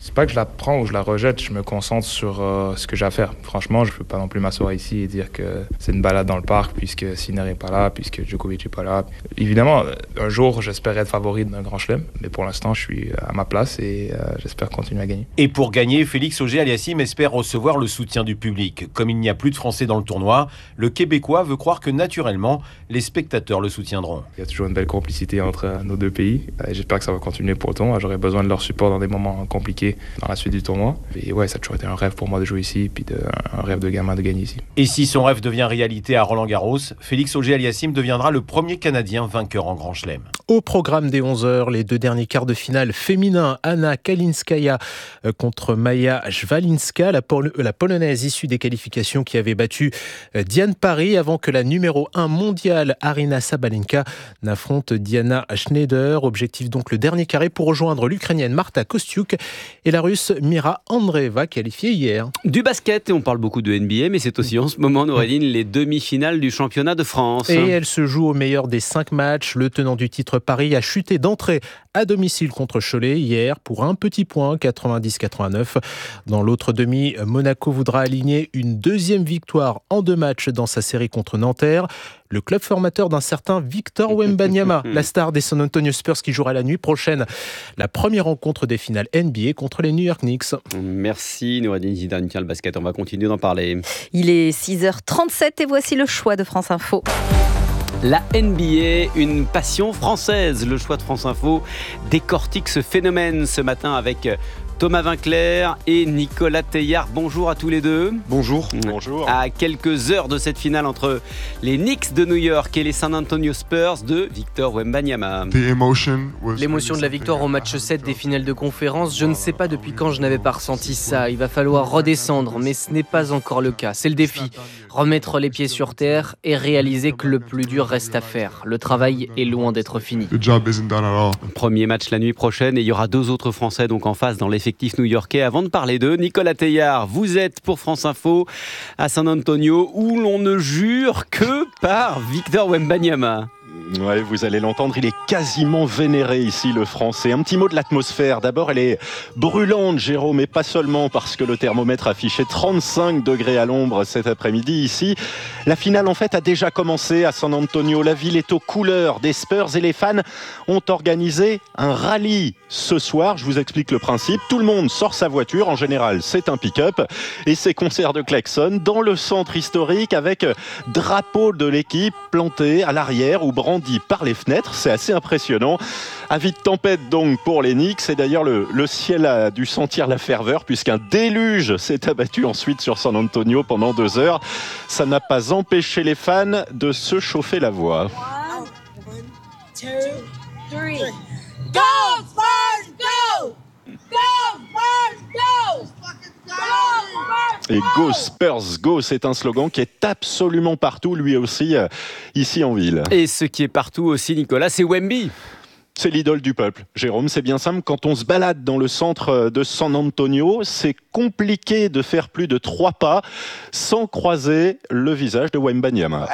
C'est pas que je la prends ou je la rejette, je me concentre sur ce que j'ai à faire. Franchement, je peux pas non plus m'asseoir ici et dire que c'est une balade dans le parc puisque Sinner est pas là, puisque Djokovic est pas là. Évidemment, un jour, j'espère être favori d'un grand chelem, mais pour l'instant, je suis à ma place et j'espère continuer à gagner. Et pour gagner, Félix Auger-Aliassime espère recevoir le soutien du public. Comme il n'y a plus de Français dans le tournoi, le Québécois veut croire que naturellement, les spectateurs le soutiendront. Il y a toujours une belle complicité entre nos deux pays. J'espère que ça va continuer pour le tournoi. J'aurai besoin de leur support dans des moments compliqués dans la suite du tournoi. Et ouais, ça a toujours été un rêve pour moi de jouer ici, puis un rêve de gamin de gagner ici. Et si son rêve devient réalité à Roland-Garros, Félix Auger-Aliassime deviendra le premier Canadien vainqueur en Grand Chelem. Au programme des 11h, les 2 derniers quarts de finale féminin, Anna Kalinskaya contre Maja Szwalinska, la Polonaise issue des qualifications qui avait battu Diane Parry avant que la numéro 1 mondiale Aryna Sabalenka n'affronte Diana Schneider. Objectif donc le dernier carré pour rejoindre l'Ukrainienne Marta Kostyuk et la Russe Mira Andreeva qualifiée hier. Du basket, et on parle beaucoup de NBA, mais c'est aussi en ce moment, Noureddine, les demi-finales du championnat de France. Et elle se joue au meilleur des 5 matchs. Le tenant du titre Paris a chuté d'entrée à domicile contre Cholet hier pour un petit point, 90-89. Dans l'autre demi, Monaco voudra aligner une deuxième victoire en 2 matchs dans sa série contre Nanterre. Le club formateur d'un certain Victor Wembanyama, la star des San Antonio Spurs qui jouera la nuit prochaine la première rencontre des finales NBA contre les New York Knicks. Merci Noureddine Zidane. Tiens, le basket, on va continuer d'en parler. Il est 6h37 et voici le choix de France Info. La NBA, une passion française. Le choix de France Info décortique ce phénomène ce matin avec Thomas Vinclair et Nicolas Teilhard. Bonjour à tous les deux. Bonjour. Bonjour. À quelques heures de cette finale entre les Knicks de New York et les San Antonio Spurs de Victor Wembanyama. L'émotion de la victoire au match 7 des finales de conférence, je ne sais pas depuis quand je n'avais pas ressenti ça. Il va falloir redescendre, mais ce n'est pas encore le cas. C'est le défi. Remettre les pieds sur terre et réaliser que le plus dur reste à faire. Le travail est loin d'être fini. Premier match la nuit prochaine et il y aura 2 autres Français donc en face dans l'effectif new-yorkais. Avant de parler d'eux, Nicolas Teilhard, vous êtes pour France Info à San Antonio où l'on ne jure que par Victor Wembanyama. Ouais, vous allez l'entendre, il est quasiment vénéré ici, le Français. Un petit mot de l'atmosphère. D'abord, elle est brûlante, Jérôme, et pas seulement parce que le thermomètre affichait 35 degrés à l'ombre cet après-midi ici. La finale, en fait, a déjà commencé à San Antonio. La ville est aux couleurs des Spurs et les fans ont organisé un rallye ce soir. Je vous explique le principe. Tout le monde sort sa voiture. En général, c'est un pick-up et ses concerts de klaxon dans le centre historique avec drapeau de l'équipe planté à l'arrière ou brandi par les fenêtres, c'est assez impressionnant. Avis de tempête donc pour les Knicks, et d'ailleurs le ciel a dû sentir la ferveur puisqu'un déluge s'est abattu ensuite sur San Antonio pendant 2 heures. Ça n'a pas empêché les fans de se chauffer la voix. 1, 2, 3. Go Spurs, go! Go Spurs, go! Et Go Spurs, Go, c'est un slogan qui est absolument partout, lui aussi, ici en ville. Et ce qui est partout aussi, Nicolas, c'est Wemby. C'est l'idole du peuple. Jérôme, c'est bien simple. Quand on se balade dans le centre de San Antonio, c'est compliqué de faire plus de 3 pas sans croiser le visage de Wembanyama.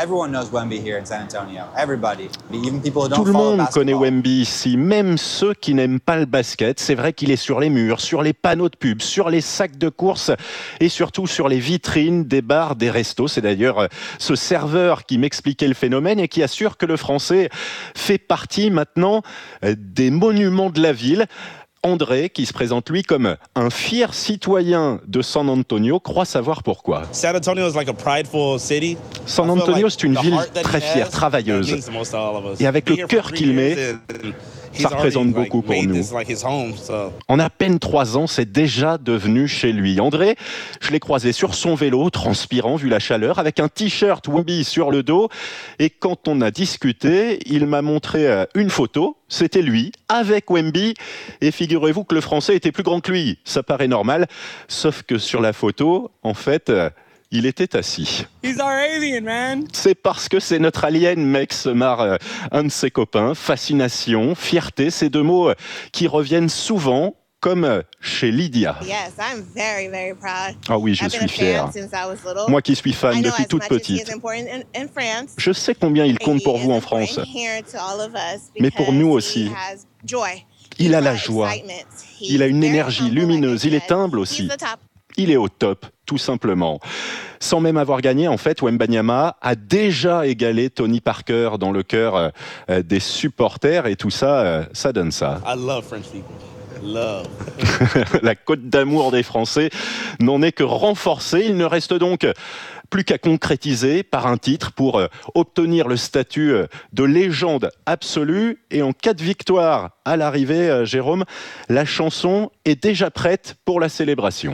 Tout le monde connaît Wemby ici, même ceux qui n'aiment pas le basket. C'est vrai qu'il est sur les murs, sur les panneaux de pub, sur les sacs de course et surtout sur les vitrines des bars, des restos. C'est d'ailleurs ce serveur qui m'expliquait le phénomène et qui assure que le Français fait partie maintenant des monuments de la ville. André, qui se présente lui comme un fier citoyen de San Antonio, croit savoir pourquoi. San Antonio, San Antonio, c'est une ville très fière, travailleuse. Et avec le cœur qu'il met, ça représente beaucoup pour nous. En à peine 3 ans, c'est déjà devenu chez lui. André, je l'ai croisé sur son vélo, transpirant vu la chaleur, avec un t-shirt Wemby sur le dos. Et quand on a discuté, il m'a montré une photo. C'était lui, avec Wemby. Et figurez-vous que le Français était plus grand que lui. Ça paraît normal, sauf que sur la photo, en fait, il était assis. He's our alien, man. C'est parce que c'est notre alien, mec, se marre un de ses copains. Fascination, fierté, ces 2 mots qui reviennent souvent, comme chez Lydia. Yes, I'm very, very proud. Ah oui, je suis fier. Moi qui suis fan depuis toute petite. Je sais combien il compte pour vous en France. Mais pour nous aussi. Il a la joie. Il a une énergie lumineuse. Il est humble aussi. Il est au top, tout simplement. Sans même avoir gagné, en fait, Wembanyama a déjà égalé Tony Parker dans le cœur des supporters. Et tout ça, ça donne ça. I love French people. Love. La cote d'amour des Français n'en est que renforcée. Il ne reste donc plus qu'à concrétiser par un titre pour obtenir le statut de légende absolue. Et en cas de victoire à l'arrivée, Jérôme, la chanson est déjà prête pour la célébration.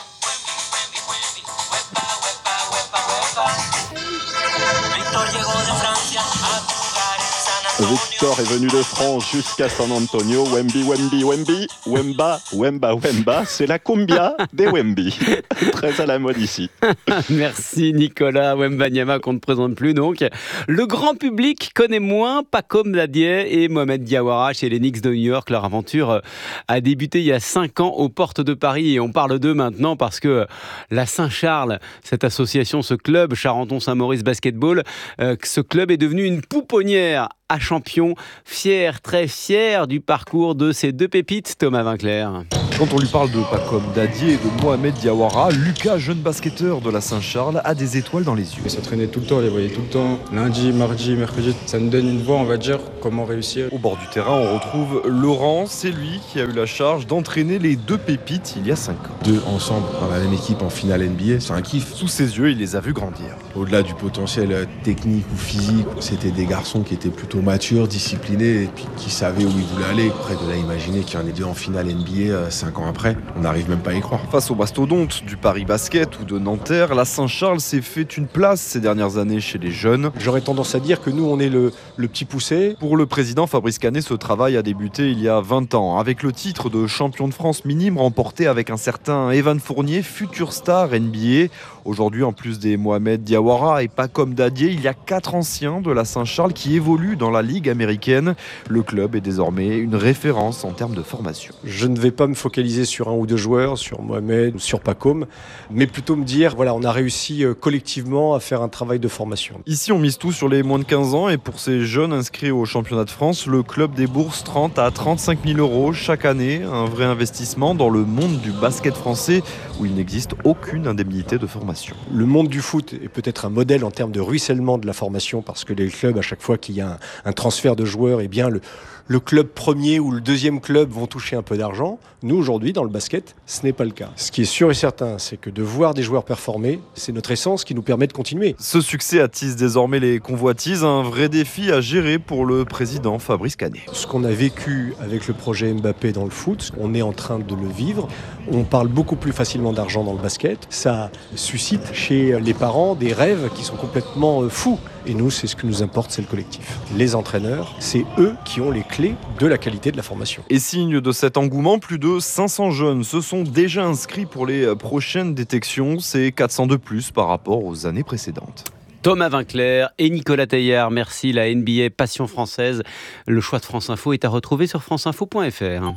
Victor est venu de France jusqu'à San Antonio. Wemby, Wemby, Wemby, Wemba, Wemba, Wemba. C'est la cumbia des Wemby. Très à la mode ici. Merci Nicolas. Wembanyama qu'on ne présente plus donc. Le grand public connaît moins Pacom Dadié et Mohamed Diawara chez les Knicks de New York. Leur aventure a débuté il y a 5 ans aux portes de Paris et on parle d'eux maintenant parce que la Saint-Charles, cette association, ce club Charenton-Saint-Maurice Basketball, ce club est devenu une pouponnière à champion, fier, très fier du parcours de ces deux pépites, Thomas Vinclair. Quand on lui parle de Pacom Dadié et de Mohamed Diawara, Lucas, jeune basketteur de la Saint-Charles, a des étoiles dans les yeux. Il s'entraînait tout le temps, on les voyait tout le temps, lundi, mardi, mercredi. Ça nous donne une voie, on va dire, comment réussir. Au bord du terrain, on retrouve Laurent, c'est lui qui a eu la charge d'entraîner les deux pépites il y a 5 ans. Deux ensemble dans la même équipe en finale NBA, c'est un kiff. Sous ses yeux, il les a vus grandir. Au-delà du potentiel technique ou physique, c'était des garçons qui étaient plutôt matures, disciplinés et puis qui savaient où ils voulaient aller. Après, de là, imaginer qu'il y en ait deux en finale NBA 5 ans après, on n'arrive même pas à y croire. Face aux mastodontes du Paris Basket ou de Nanterre, la Saint-Charles s'est fait une place ces dernières années chez les jeunes. J'aurais tendance à dire que nous, on est le petit poussé. Pour le président Fabrice Canet, ce travail a débuté il y a 20 ans, avec le titre de champion de France minime remporté avec un certain Evan Fournier, futur star NBA. Aujourd'hui, en plus des Mohamed Diawara et Pacom Dadié, il y a 4 anciens de la Saint-Charles qui évoluent dans la Ligue américaine. Le club est désormais une référence en termes de formation. Je ne vais pas me focaliser sur un ou deux joueurs, sur Mohamed ou sur Pacom, mais plutôt me dire, voilà, on a réussi collectivement à faire un travail de formation. Ici, on mise tout sur les moins de 15 ans et pour ces jeunes inscrits au championnat de France, le club débourse 30 à 35 000 euros chaque année. Un vrai investissement dans le monde du basket français où il n'existe aucune indemnité de formation. Le monde du foot est peut-être un modèle en termes de ruissellement de la formation parce que les clubs, à chaque fois qu'il y a un transfert de joueurs, eh bien le club premier ou le deuxième club vont toucher un peu d'argent. Nous, aujourd'hui, dans le basket, ce n'est pas le cas. Ce qui est sûr et certain, c'est que de voir des joueurs performer, c'est notre essence qui nous permet de continuer. Ce succès attise désormais les convoitises, un vrai défi à gérer pour le président Fabrice Canet. Ce qu'on a vécu avec le projet Mbappé dans le foot, on est en train de le vivre. On parle beaucoup plus facilement d'argent dans le basket. Ça suscite chez les parents des rêves qui sont complètement fous. Et nous, c'est ce que nous importe, c'est le collectif. Les entraîneurs, c'est eux qui ont les clés de la qualité de la formation. Et signe de cet engouement, plus de 500 jeunes se sont déjà inscrits pour les prochaines détections. C'est 400 de plus par rapport aux années précédentes. Thomas Vinclair et Nicolas Taillard, merci. La NBA Passion Française. Le choix de France Info est à retrouver sur franceinfo.fr.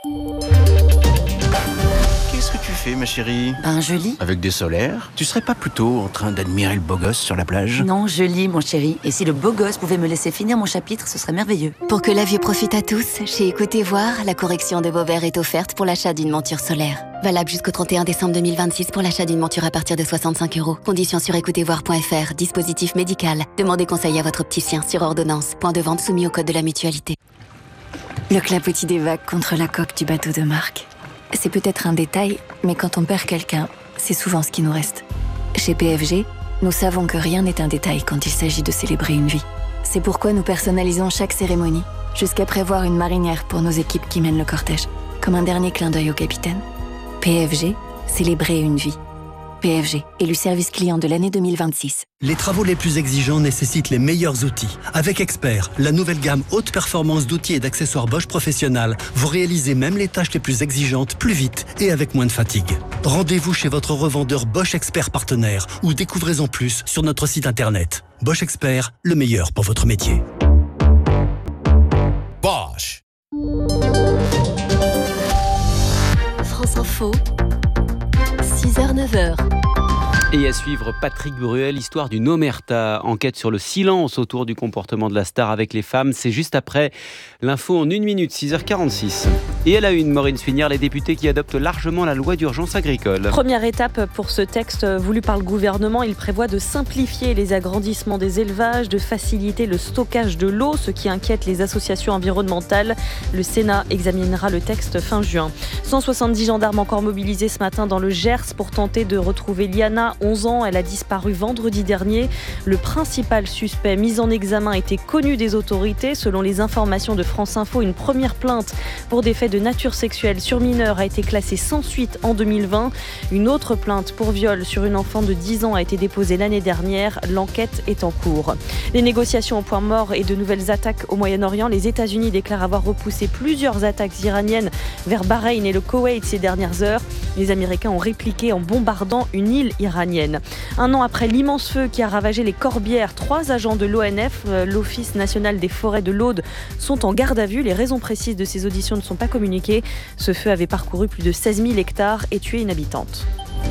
Qu'est-ce que tu fais, ma chérie? Je lis. Avec des solaires? Tu serais pas plutôt en train d'admirer le beau gosse sur la plage? Non, je lis, mon chéri. Et si le beau gosse pouvait me laisser finir mon chapitre, ce serait merveilleux. Pour que la vue profite à tous, chez Écoutez Voir, la correction de Beauvert est offerte pour l'achat d'une monture solaire. Valable jusqu'au 31 décembre 2026 pour l'achat d'une monture à partir de 65 €. Conditions sur écoutezvoir.fr. Dispositif médical. Demandez conseil à votre opticien sur ordonnance. Point de vente soumis au code de la mutualité. Le clapotis des vagues contre la coque du bateau de Marc. C'est peut-être un détail, mais quand on perd quelqu'un, c'est souvent ce qui nous reste. Chez PFG, nous savons que rien n'est un détail quand il s'agit de célébrer une vie. C'est pourquoi nous personnalisons chaque cérémonie, jusqu'à prévoir une marinière pour nos équipes qui mènent le cortège, comme un dernier clin d'œil au capitaine. PFG, célébrer une vie. PFG, élu service client de l'année 2026. Les travaux les plus exigeants nécessitent les meilleurs outils. Avec Expert, la nouvelle gamme haute performance d'outils et d'accessoires Bosch Professionnel, vous réalisez même les tâches les plus exigeantes plus vite et avec moins de fatigue. Rendez-vous chez votre revendeur Bosch Expert partenaire ou découvrez-en plus sur notre site internet. Bosch Expert, le meilleur pour votre métier. Bosch. France Info. 6h-9h. Et à suivre, Patrick Bruel, histoire d'une omerta. Enquête sur le silence autour du comportement de la star avec les femmes. C'est juste après l'info en 1 minute, 6h46. Et à la une, Maureen Swignard, les députés qui adoptent largement la loi d'urgence agricole. Première étape pour ce texte voulu par le gouvernement. Il prévoit de simplifier les agrandissements des élevages, de faciliter le stockage de l'eau, ce qui inquiète les associations environnementales. Le Sénat examinera le texte fin juin. 170 gendarmes encore mobilisés ce matin dans le Gers pour tenter de retrouver Liana, 11 ans. Elle a disparu vendredi dernier. Le principal suspect mis en examen était connu des autorités. Selon les informations de France Info, une première plainte pour des faits de nature sexuelle sur mineur a été classée sans suite en 2020. Une autre plainte pour viol sur une enfant de 10 ans a été déposée l'année dernière. L'enquête est en cours. Les négociations au point mort et de nouvelles attaques au Moyen-Orient. Les États-Unis déclarent avoir repoussé plusieurs attaques iraniennes vers Bahreïn et le Koweït ces dernières heures. Les Américains ont répliqué en bombardant une île iranienne. Un an après l'immense feu qui a ravagé les Corbières, 3 agents de l'ONF, l'Office national des forêts de l'Aude, sont en garde à vue. Les raisons précises de ces auditions ne sont pas communiquées. Ce feu avait parcouru plus de 16 000 hectares et tué une habitante.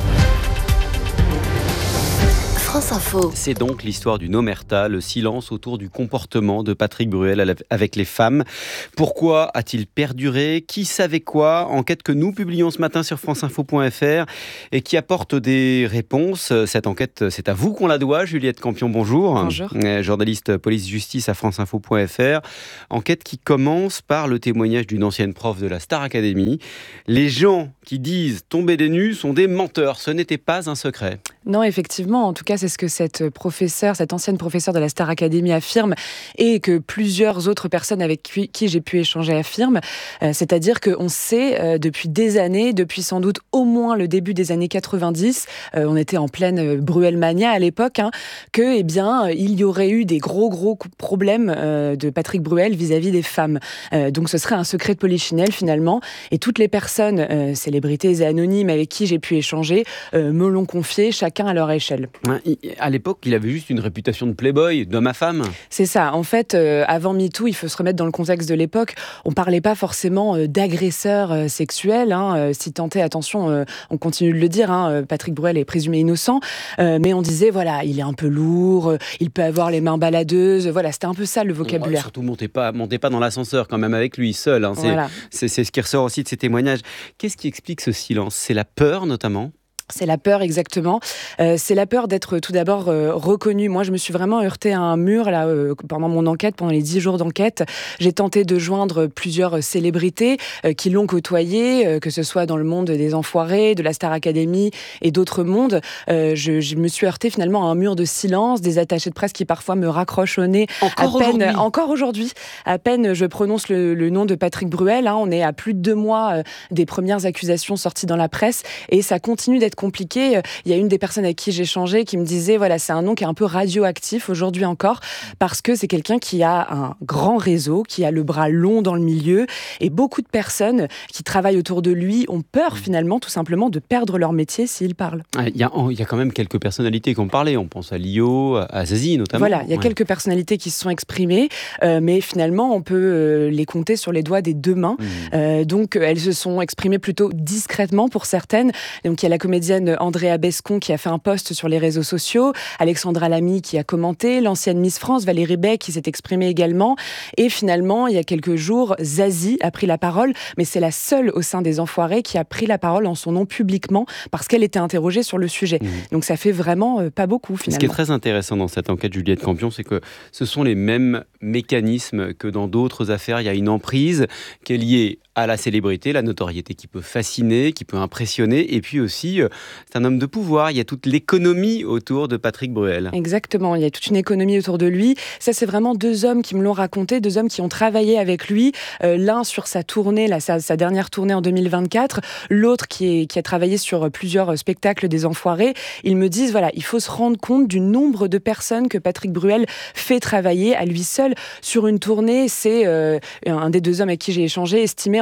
France Info. C'est donc l'histoire d'une omerta, le silence autour du comportement de Patrick Bruel avec les femmes. Pourquoi a-t-il perduré ? Qui savait quoi ? Enquête que nous publions ce matin sur franceinfo.fr et qui apporte des réponses. Cette enquête, c'est à vous qu'on la doit. Juliette Campion, bonjour. Bonjour. Journaliste police-justice à franceinfo.fr. Enquête qui commence par le témoignage d'une ancienne prof de la Star Academy. Les gens qui disent tomber des nues sont des menteurs. Ce n'était pas un secret. Non, effectivement, en tout cas, c'est ce que cette ancienne professeure de la Star Academy affirme et que plusieurs autres personnes avec qui j'ai pu échanger affirment. C'est-à-dire qu'on sait depuis des années, depuis sans doute au moins le début des années 90, on était en pleine Bruelmania à l'époque, que, il y aurait eu des gros problèmes de Patrick Bruel vis-à-vis des femmes. Donc ce serait un secret de polichinelle finalement. Et toutes les personnes, célébrités et anonymes avec qui j'ai pu échanger, me l'ont confié, chacun à leur échelle. À l'époque, il avait juste une réputation de playboy, d'homme à femme. C'est ça. En fait, avant MeToo, il faut se remettre dans le contexte de l'époque. On parlait pas forcément d'agresseurs sexuels. Si tant est, attention, on continue de le dire, Patrick Bruel est présumé innocent. Mais on disait, voilà, il est un peu lourd, il peut avoir les mains baladeuses. Voilà, c'était un peu ça le vocabulaire. Surtout, montez pas dans l'ascenseur quand même avec lui, seul. Voilà. C'est ce qui ressort aussi de ces témoignages. Qu'est-ce qui explique ce silence ? C'est la peur, notamment ? C'est la peur, exactement. C'est la peur d'être tout d'abord reconnu. Moi, je me suis vraiment heurtée à un mur là pendant mon enquête, pendant les 10 jours d'enquête. J'ai tenté de joindre plusieurs célébrités qui l'ont côtoyé, que ce soit dans le monde des Enfoirés, de la Star Academy et d'autres mondes. Je me suis heurtée finalement à un mur de silence, des attachés de presse qui parfois me raccrochent au nez. Encore aujourd'hui. À peine je prononce le nom de Patrick Bruel. On est à plus de 2 mois des premières accusations sorties dans la presse et ça continue d'être compliqué. Il y a une des personnes avec qui j'ai échangé qui me disait, voilà, c'est un nom qui est un peu radioactif aujourd'hui encore, parce que c'est quelqu'un qui a un grand réseau, qui a le bras long dans le milieu, et beaucoup de personnes qui travaillent autour de lui ont peur finalement, tout simplement, de perdre leur métier s'ils parlent. Il y a quand même quelques personnalités qui ont parlé. On pense à Lio, à Zazie notamment. Voilà, il y a quelques personnalités qui se sont exprimées, mais finalement, on peut les compter sur les doigts des 2 mains. Donc, elles se sont exprimées plutôt discrètement pour certaines. Donc, il y a la comédienne Andrea Bescon qui a fait un post sur les réseaux sociaux, Alexandra Lamy qui a commenté, l'ancienne Miss France Valérie Bay qui s'est exprimée également, et finalement il y a quelques jours Zazie a pris la parole, mais c'est la seule au sein des Enfoirés qui a pris la parole en son nom publiquement parce qu'elle était interrogée sur le sujet. Donc ça fait vraiment pas beaucoup finalement. Ce qui est très intéressant dans cette enquête, Juliette Campion, c'est que ce sont les mêmes mécanismes que dans d'autres affaires. Il y a une emprise qui est liée à la célébrité, la notoriété qui peut fasciner, qui peut impressionner, et puis aussi, c'est un homme de pouvoir, il y a toute l'économie autour de Patrick Bruel. Exactement, il y a toute une économie autour de lui. Ça, c'est vraiment 2 hommes qui me l'ont raconté, 2 hommes qui ont travaillé avec lui, l'un sur sa tournée, sa dernière tournée en 2024, l'autre qui a travaillé sur plusieurs spectacles des Enfoirés. Ils me disent, voilà, il faut se rendre compte du nombre de personnes que Patrick Bruel fait travailler à lui seul sur une tournée. C'est un des 2 hommes avec qui j'ai échangé, estimé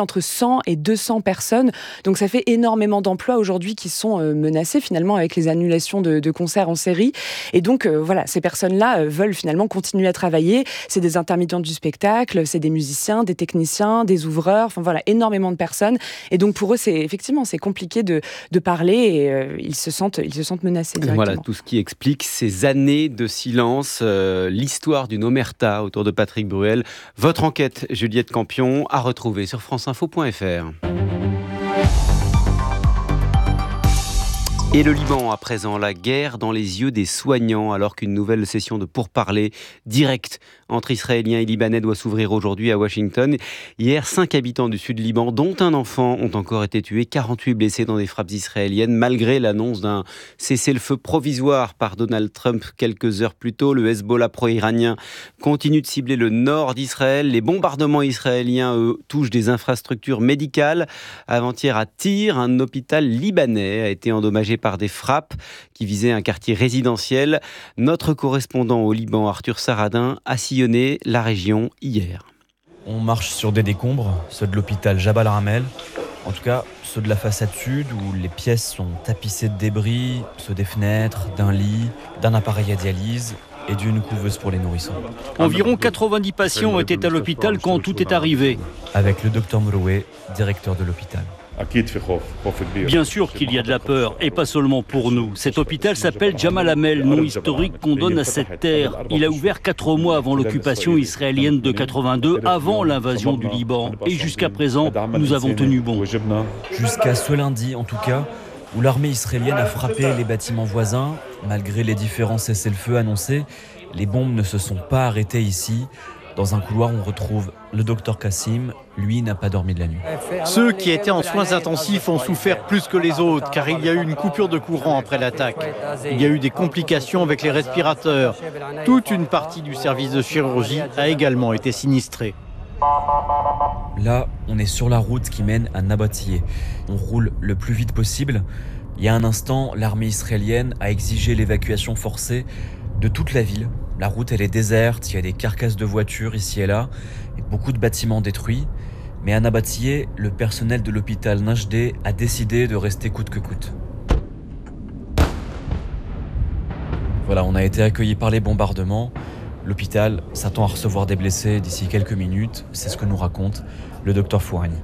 entre 100 et 200 personnes. Donc ça fait énormément d'emplois aujourd'hui qui sont menacés finalement avec les annulations de concerts en série. Et donc voilà, ces personnes-là veulent finalement continuer à travailler. C'est des intermittents du spectacle, c'est des musiciens, des techniciens, des ouvreurs, enfin voilà, énormément de personnes. Et donc pour eux, c'est compliqué de parler et ils se sentent menacés directement. Voilà tout ce qui explique ces années de silence, l'histoire d'une omerta autour de Patrick Bruel. Votre enquête, Juliette Campion, à retrouver sur franceinfo.fr. Et le Liban, à présent, la guerre dans les yeux des soignants, alors qu'une nouvelle session de pourparlers directs entre Israéliens et Libanais doit s'ouvrir aujourd'hui à Washington. Hier, 5 habitants du sud Liban, dont un enfant, ont encore été tués, 48 blessés dans des frappes israéliennes, malgré l'annonce d'un cessez-le-feu provisoire par Donald Trump quelques heures plus tôt. Le Hezbollah pro-iranien continue de cibler le nord d'Israël. Les bombardements israéliens, eux, touchent des infrastructures médicales. Avant-hier, à Tyr, un hôpital libanais a été endommagé par des frappes qui visaient un quartier résidentiel. Notre correspondant au Liban, Arthur Saradin, a sillonné la région hier. On marche sur des décombres, ceux de l'hôpital Jabal Ramel. En tout cas, ceux de la façade sud où les pièces sont tapissées de débris, ceux des fenêtres, d'un lit, d'un appareil à dialyse et d'une couveuse pour les nourrissons. Environ 90 patients étaient à l'hôpital quand tout est arrivé. Avec le docteur Mouroué, directeur de l'hôpital. Bien sûr qu'il y a de la peur, et pas seulement pour nous. Cet hôpital s'appelle Jamal Hamel, nom historique qu'on donne à cette terre. Il a ouvert 4 mois avant l'occupation israélienne de 82, avant l'invasion du Liban. Et jusqu'à présent, nous avons tenu bon. Jusqu'à ce lundi, en tout cas, où l'armée israélienne a frappé les bâtiments voisins. Malgré les différents cessez-le-feu annoncés, les bombes ne se sont pas arrêtées ici. Dans un couloir, on retrouve le docteur Kassim. Lui n'a pas dormi de la nuit. Ceux qui étaient en soins intensifs ont souffert plus que les autres, car il y a eu une coupure de courant après l'attaque. Il y a eu des complications avec les respirateurs. Toute une partie du service de chirurgie a également été sinistrée. Là, on est sur la route qui mène à Nabatiyeh. On roule le plus vite possible. Il y a un instant, l'armée israélienne a exigé l'évacuation forcée de toute la ville. La route, elle est déserte, il y a des carcasses de voitures ici et là, et beaucoup de bâtiments détruits. Mais à Nabatiyeh, le personnel de l'hôpital Najdeh a décidé de rester coûte que coûte. Voilà, on a été accueillis par les bombardements. L'hôpital s'attend à recevoir des blessés d'ici quelques minutes. C'est ce que nous raconte le docteur Fouhani.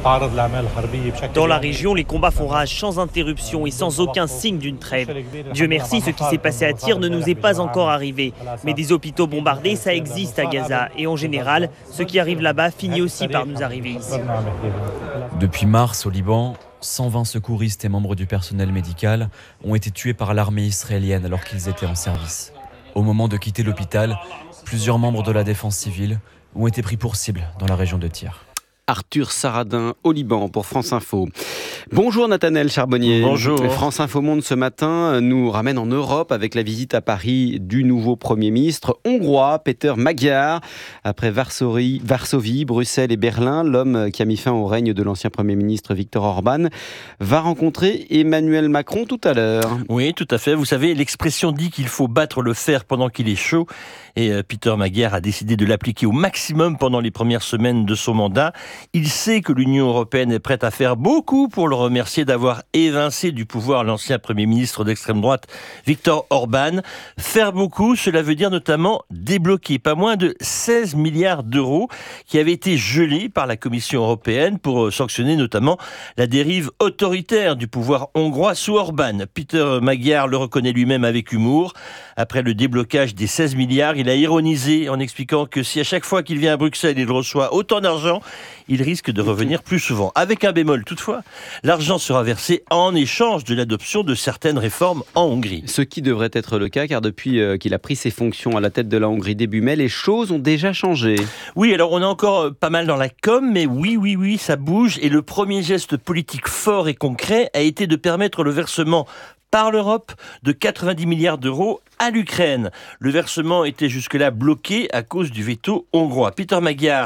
Dans la région, les combats font rage sans interruption et sans aucun signe d'une trêve. Dieu merci, ce qui s'est passé à Tyr ne nous est pas encore arrivé. Mais des hôpitaux bombardés, ça existe à Gaza. Et en général, ce qui arrive là-bas finit aussi par nous arriver ici. Depuis mars, au Liban, 120 secouristes et membres du personnel médical ont été tués par l'armée israélienne alors qu'ils étaient en service. Au moment de quitter l'hôpital, plusieurs membres de la défense civile ont été pris pour cible dans la région de Tyr. Arthur Saradin au Liban pour France Info. Bonjour Nathanaël Charbonnier. Bonjour. France Info Monde ce matin nous ramène en Europe avec la visite à Paris du nouveau Premier ministre hongrois, Péter Magyar. Après Varsovie, Bruxelles et Berlin, l'homme qui a mis fin au règne de l'ancien Premier ministre Viktor Orban va rencontrer Emmanuel Macron tout à l'heure. Oui, tout à fait. Vous savez, l'expression dit qu'il faut battre le fer pendant qu'il est chaud. Et Péter Magyar a décidé de l'appliquer au maximum pendant les premières semaines de son mandat. Il sait que l'Union européenne est prête à faire beaucoup pour le remercier d'avoir évincé du pouvoir l'ancien Premier ministre d'extrême droite, Viktor Orban. Faire beaucoup, cela veut dire notamment débloquer pas moins de 16 milliards d'euros qui avaient été gelés par la Commission européenne pour sanctionner notamment la dérive autoritaire du pouvoir hongrois sous Orban. Péter Magyar le reconnaît lui-même avec humour. Après le déblocage des 16 milliards, il a ironisé en expliquant que si à chaque fois qu'il vient à Bruxelles, il reçoit autant d'argent, il risque de revenir plus souvent. Avec un bémol toutefois, l'argent sera versé en échange de l'adoption de certaines réformes en Hongrie. Ce qui devrait être le cas, car depuis qu'il a pris ses fonctions à la tête de la Hongrie début mai, les choses ont déjà changé. Oui, alors on est encore pas mal dans la com, mais oui, ça bouge. Et le premier geste politique fort et concret a été de permettre le versement par l'Europe de 90 milliards d'euros à l'Ukraine. Le versement était jusque-là bloqué à cause du veto hongrois. Péter Magyar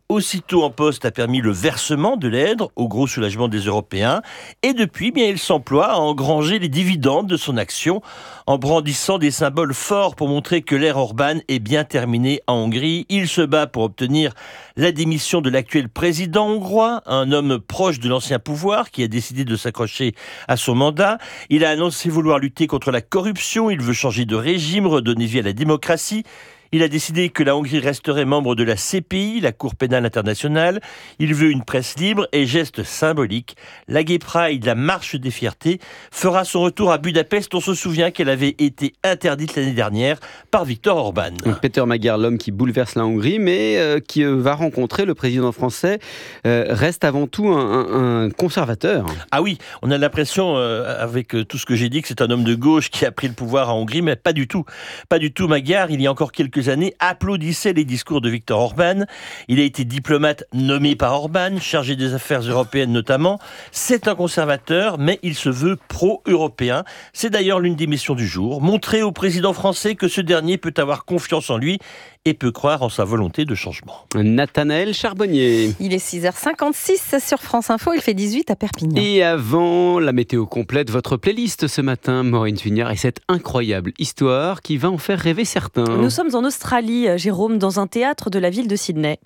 aussitôt en poste, a permis le versement de l'aide au gros soulagement des Européens. Et depuis, il s'emploie à engranger les dividendes de son action en brandissant des symboles forts pour montrer que l'ère Orban est bien terminée en Hongrie. Il se bat pour obtenir la démission de l'actuel président hongrois, un homme proche de l'ancien pouvoir qui a décidé de s'accrocher à son mandat. Il a annoncé vouloir lutter contre la corruption, il veut changer de régime, redonner vie à la démocratie. Il a décidé que la Hongrie resterait membre de la CPI, la Cour pénale internationale. Il veut une presse libre et geste symbolique. La Gay Pride, la marche des fiertés, fera son retour à Budapest. On se souvient qu'elle avait été interdite l'année dernière par Viktor Orban. Peter Magyar, l'homme qui bouleverse la Hongrie, mais qui va rencontrer le président français, reste avant tout un conservateur. Ah oui, on a l'impression, avec tout ce que j'ai dit, que c'est un homme de gauche qui a pris le pouvoir en Hongrie, mais pas du tout. Pas du tout. Magyar, il y a encore quelques années, applaudissait les discours de Viktor Orban. Il a été diplomate nommé par Orban, chargé des affaires européennes notamment. C'est un conservateur, mais il se veut pro-européen. C'est d'ailleurs l'une des missions du jour, montrer au président français que ce dernier peut avoir confiance en lui et peut croire en sa volonté de changement. Nathanaël Charbonnier. Il est 6h56 sur France Info, il fait 18 à Perpignan. Et avant la météo complète, votre playlist ce matin, Maureen Tugnard, et cette incroyable histoire qui va en faire rêver certains. Nous sommes en Australie, Jérôme, dans un théâtre de la ville de Sydney.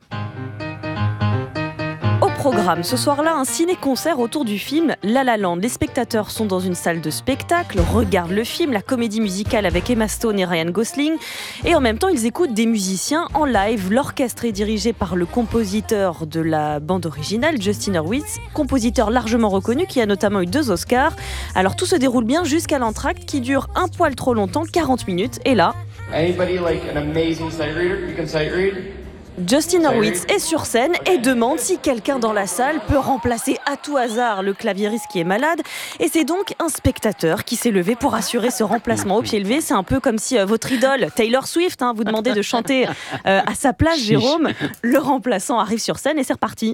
Programme ce soir-là, un ciné-concert autour du film La La Land. Les spectateurs sont dans une salle de spectacle, regardent le film, la comédie musicale avec Emma Stone et Ryan Gosling, et en même temps ils écoutent des musiciens en live. L'orchestre est dirigé par le compositeur de la bande originale, Justin Hurwitz, compositeur largement reconnu qui a notamment eu 2 Oscars. Alors tout se déroule bien jusqu'à l'entracte qui dure un poil trop longtemps, 40 minutes, et là... Anybody like an amazing sight reader? You can sight read? Justin Hurwitz est sur scène et demande si quelqu'un dans la salle peut remplacer à tout hasard le claviériste qui est malade. Et c'est donc un spectateur qui s'est levé pour assurer ce remplacement au pied levé. C'est un peu comme si votre idole, Taylor Swift, vous demandait de chanter à sa place, Jérôme. Le remplaçant arrive sur scène et c'est reparti.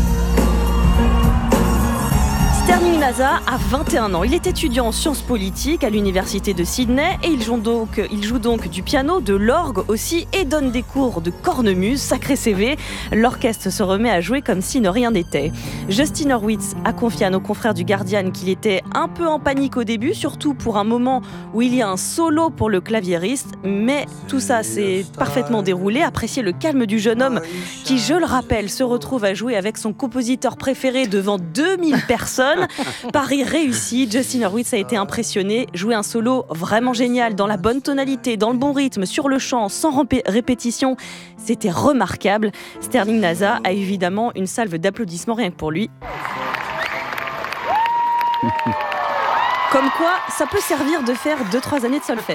Sterling Nasa a 21 ans. Il est étudiant en sciences politiques à l'université de Sydney et il joue donc du piano, de l'orgue aussi et donne des cours de cornemuse. Sacré CV. L'orchestre se remet à jouer comme si ne rien n'était. Justin Hurwitz a confié à nos confrères du Guardian qu'il était un peu en panique au début, surtout pour un moment où il y a un solo pour le claviériste. Mais tout ça s'est parfaitement déroulé. Appréciez le calme du jeune homme qui, je le rappelle, se retrouve à jouer avec son compositeur préféré devant 2000 personnes. Pari réussi, Justin Hurwitz a été impressionné, jouer un solo vraiment génial, dans la bonne tonalité, dans le bon rythme, sur le chant, sans répétition, c'était remarquable. Sterling Nasa a évidemment une salve d'applaudissements rien que pour lui. Comme quoi, ça peut servir de faire 2-3 années de solfège.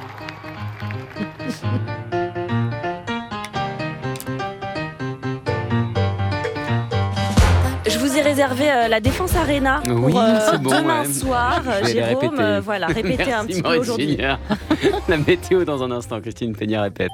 Je vous ai réservé la Défense Arena pour demain soir. Jérôme, répétez un petit peu aujourd'hui. La météo dans un instant, Christine Peña répète.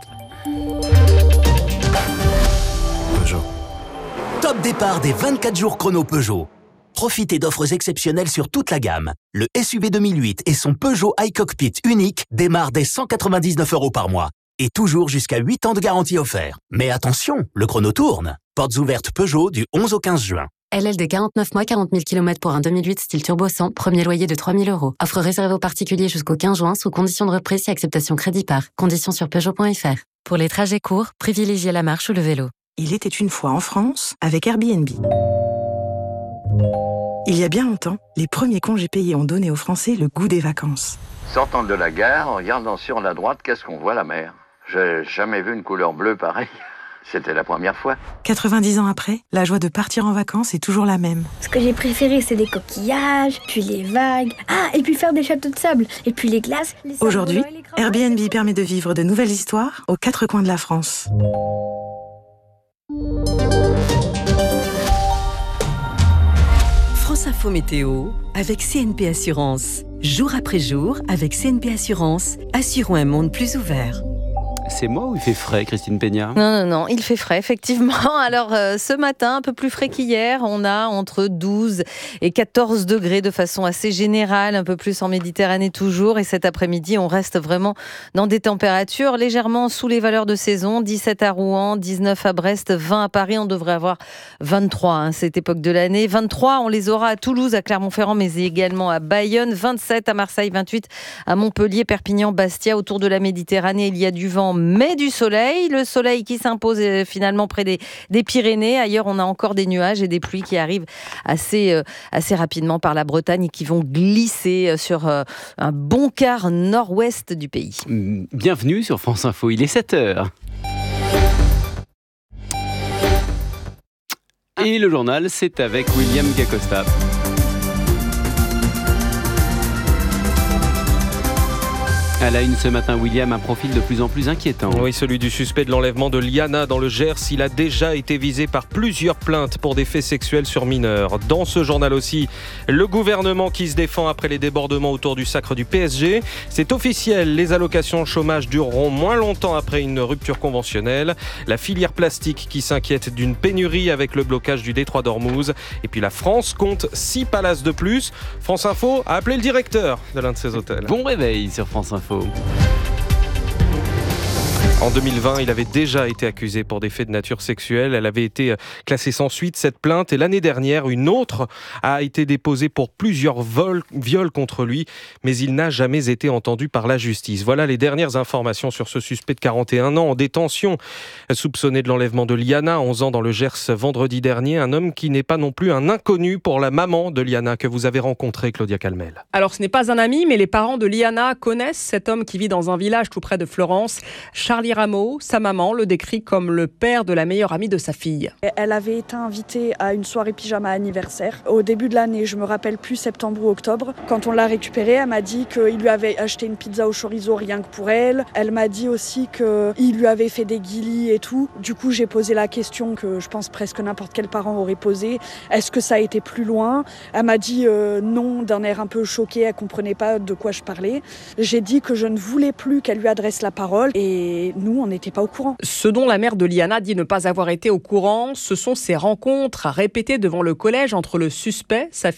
Peugeot. Top départ des 24 jours chrono Peugeot. Profitez d'offres exceptionnelles sur toute la gamme. Le SUV 2008 et son Peugeot iCockpit unique démarrent dès 199 € par mois. Et toujours jusqu'à 8 ans de garantie offert. Mais attention, le chrono tourne. Portes ouvertes Peugeot du 11 au 15 juin. LLD 49 mois, 40 000 km pour un 2008 style turbo 100, premier loyer de 3 000 €. Offre réservée aux particuliers jusqu'au 15 juin sous condition de reprise et acceptation crédit par. Conditions sur Peugeot.fr. Pour les trajets courts, privilégiez la marche ou le vélo. Il était une fois en France avec Airbnb. Il y a bien longtemps, les premiers congés payés ont donné aux Français le goût des vacances. Sortant de la gare, en regardant sur la droite, qu'est-ce qu'on voit? La mer. J'ai jamais vu une couleur bleue pareille. C'était la première fois. 90 ans après, la joie de partir en vacances est toujours la même. Ce que j'ai préféré, c'est les coquillages, puis les vagues. Ah, et puis faire des châteaux de sable, et puis les glaces. Aujourd'hui, Airbnb permet de vivre de nouvelles histoires aux 4 coins de la France. France Info Météo avec CNP Assurance. Jour après jour, avec CNP Assurance, assurons un monde plus ouvert. C'est moi ou il fait frais, Christine Peña ? Non, il fait frais, effectivement. Alors, ce matin, un peu plus frais qu'hier, on a entre 12 et 14 degrés de façon assez générale, un peu plus en Méditerranée toujours. Et cet après-midi, on reste vraiment dans des températures légèrement sous les valeurs de saison. 17 à Rouen, 19 à Brest, 20 à Paris. On devrait avoir 23 à cette époque de l'année. 23, on les aura à Toulouse, à Clermont-Ferrand, mais également à Bayonne. 27 à Marseille, 28 à Montpellier, Perpignan, Bastia. Autour de la Méditerranée, il y a du vent, mais du soleil. Le soleil qui s'impose finalement près des Pyrénées. Ailleurs, on a encore des nuages et des pluies qui arrivent assez rapidement par la Bretagne et qui vont glisser sur un bon quart nord-ouest du pays. Bienvenue sur France Info, il est 7h. Et le journal, c'est avec William Gacosta. À la une ce matin, William, un profil de plus en plus inquiétant. Oui, celui du suspect de l'enlèvement de Liana dans le Gers. Il a déjà été visé par plusieurs plaintes pour des faits sexuels sur mineurs. Dans ce journal aussi, le gouvernement qui se défend après les débordements autour du sacre du PSG. C'est officiel, les allocations chômage dureront moins longtemps après une rupture conventionnelle. La filière plastique qui s'inquiète d'une pénurie avec le blocage du détroit d'Ormuz. Et puis la France compte 6 palaces de plus. France Info a appelé le directeur de l'un de ces hôtels. Bon réveil sur France Info. En 2020, il avait déjà été accusé pour des faits de nature sexuelle. Elle avait été classée sans suite, cette plainte. Et l'année dernière, une autre a été déposée pour plusieurs viols contre lui. Mais il n'a jamais été entendu par la justice. Voilà les dernières informations sur ce suspect de 41 ans en détention. Soupçonné de l'enlèvement de Liana, 11 ans dans le Gers vendredi dernier. Un homme qui n'est pas non plus un inconnu pour la maman de Liana que vous avez rencontrée, Claudia Calmel. Alors ce n'est pas un ami, mais les parents de Liana connaissent cet homme qui vit dans un village tout près de Florence. Charlie Rameau, sa maman, le décrit comme le père de la meilleure amie de sa fille. Elle avait été invitée à une soirée pyjama anniversaire. Au début de l'année, je me rappelle plus, septembre ou octobre. Quand on l'a récupérée, elle m'a dit qu'il lui avait acheté une pizza au chorizo rien que pour elle. Elle m'a dit aussi qu'il lui avait fait des guilis et tout. Du coup, j'ai posé la question que je pense presque n'importe quel parent aurait posée. Est-ce que ça a été plus loin ? Elle m'a dit non, d'un air un peu choqué, elle comprenait pas de quoi je parlais. J'ai dit que je ne voulais plus qu'elle lui adresse la parole et nous, on n'était pas au courant. Ce dont la mère de Liana dit ne pas avoir été au courant, ce sont ces rencontres à répéter devant le collège entre le suspect, sa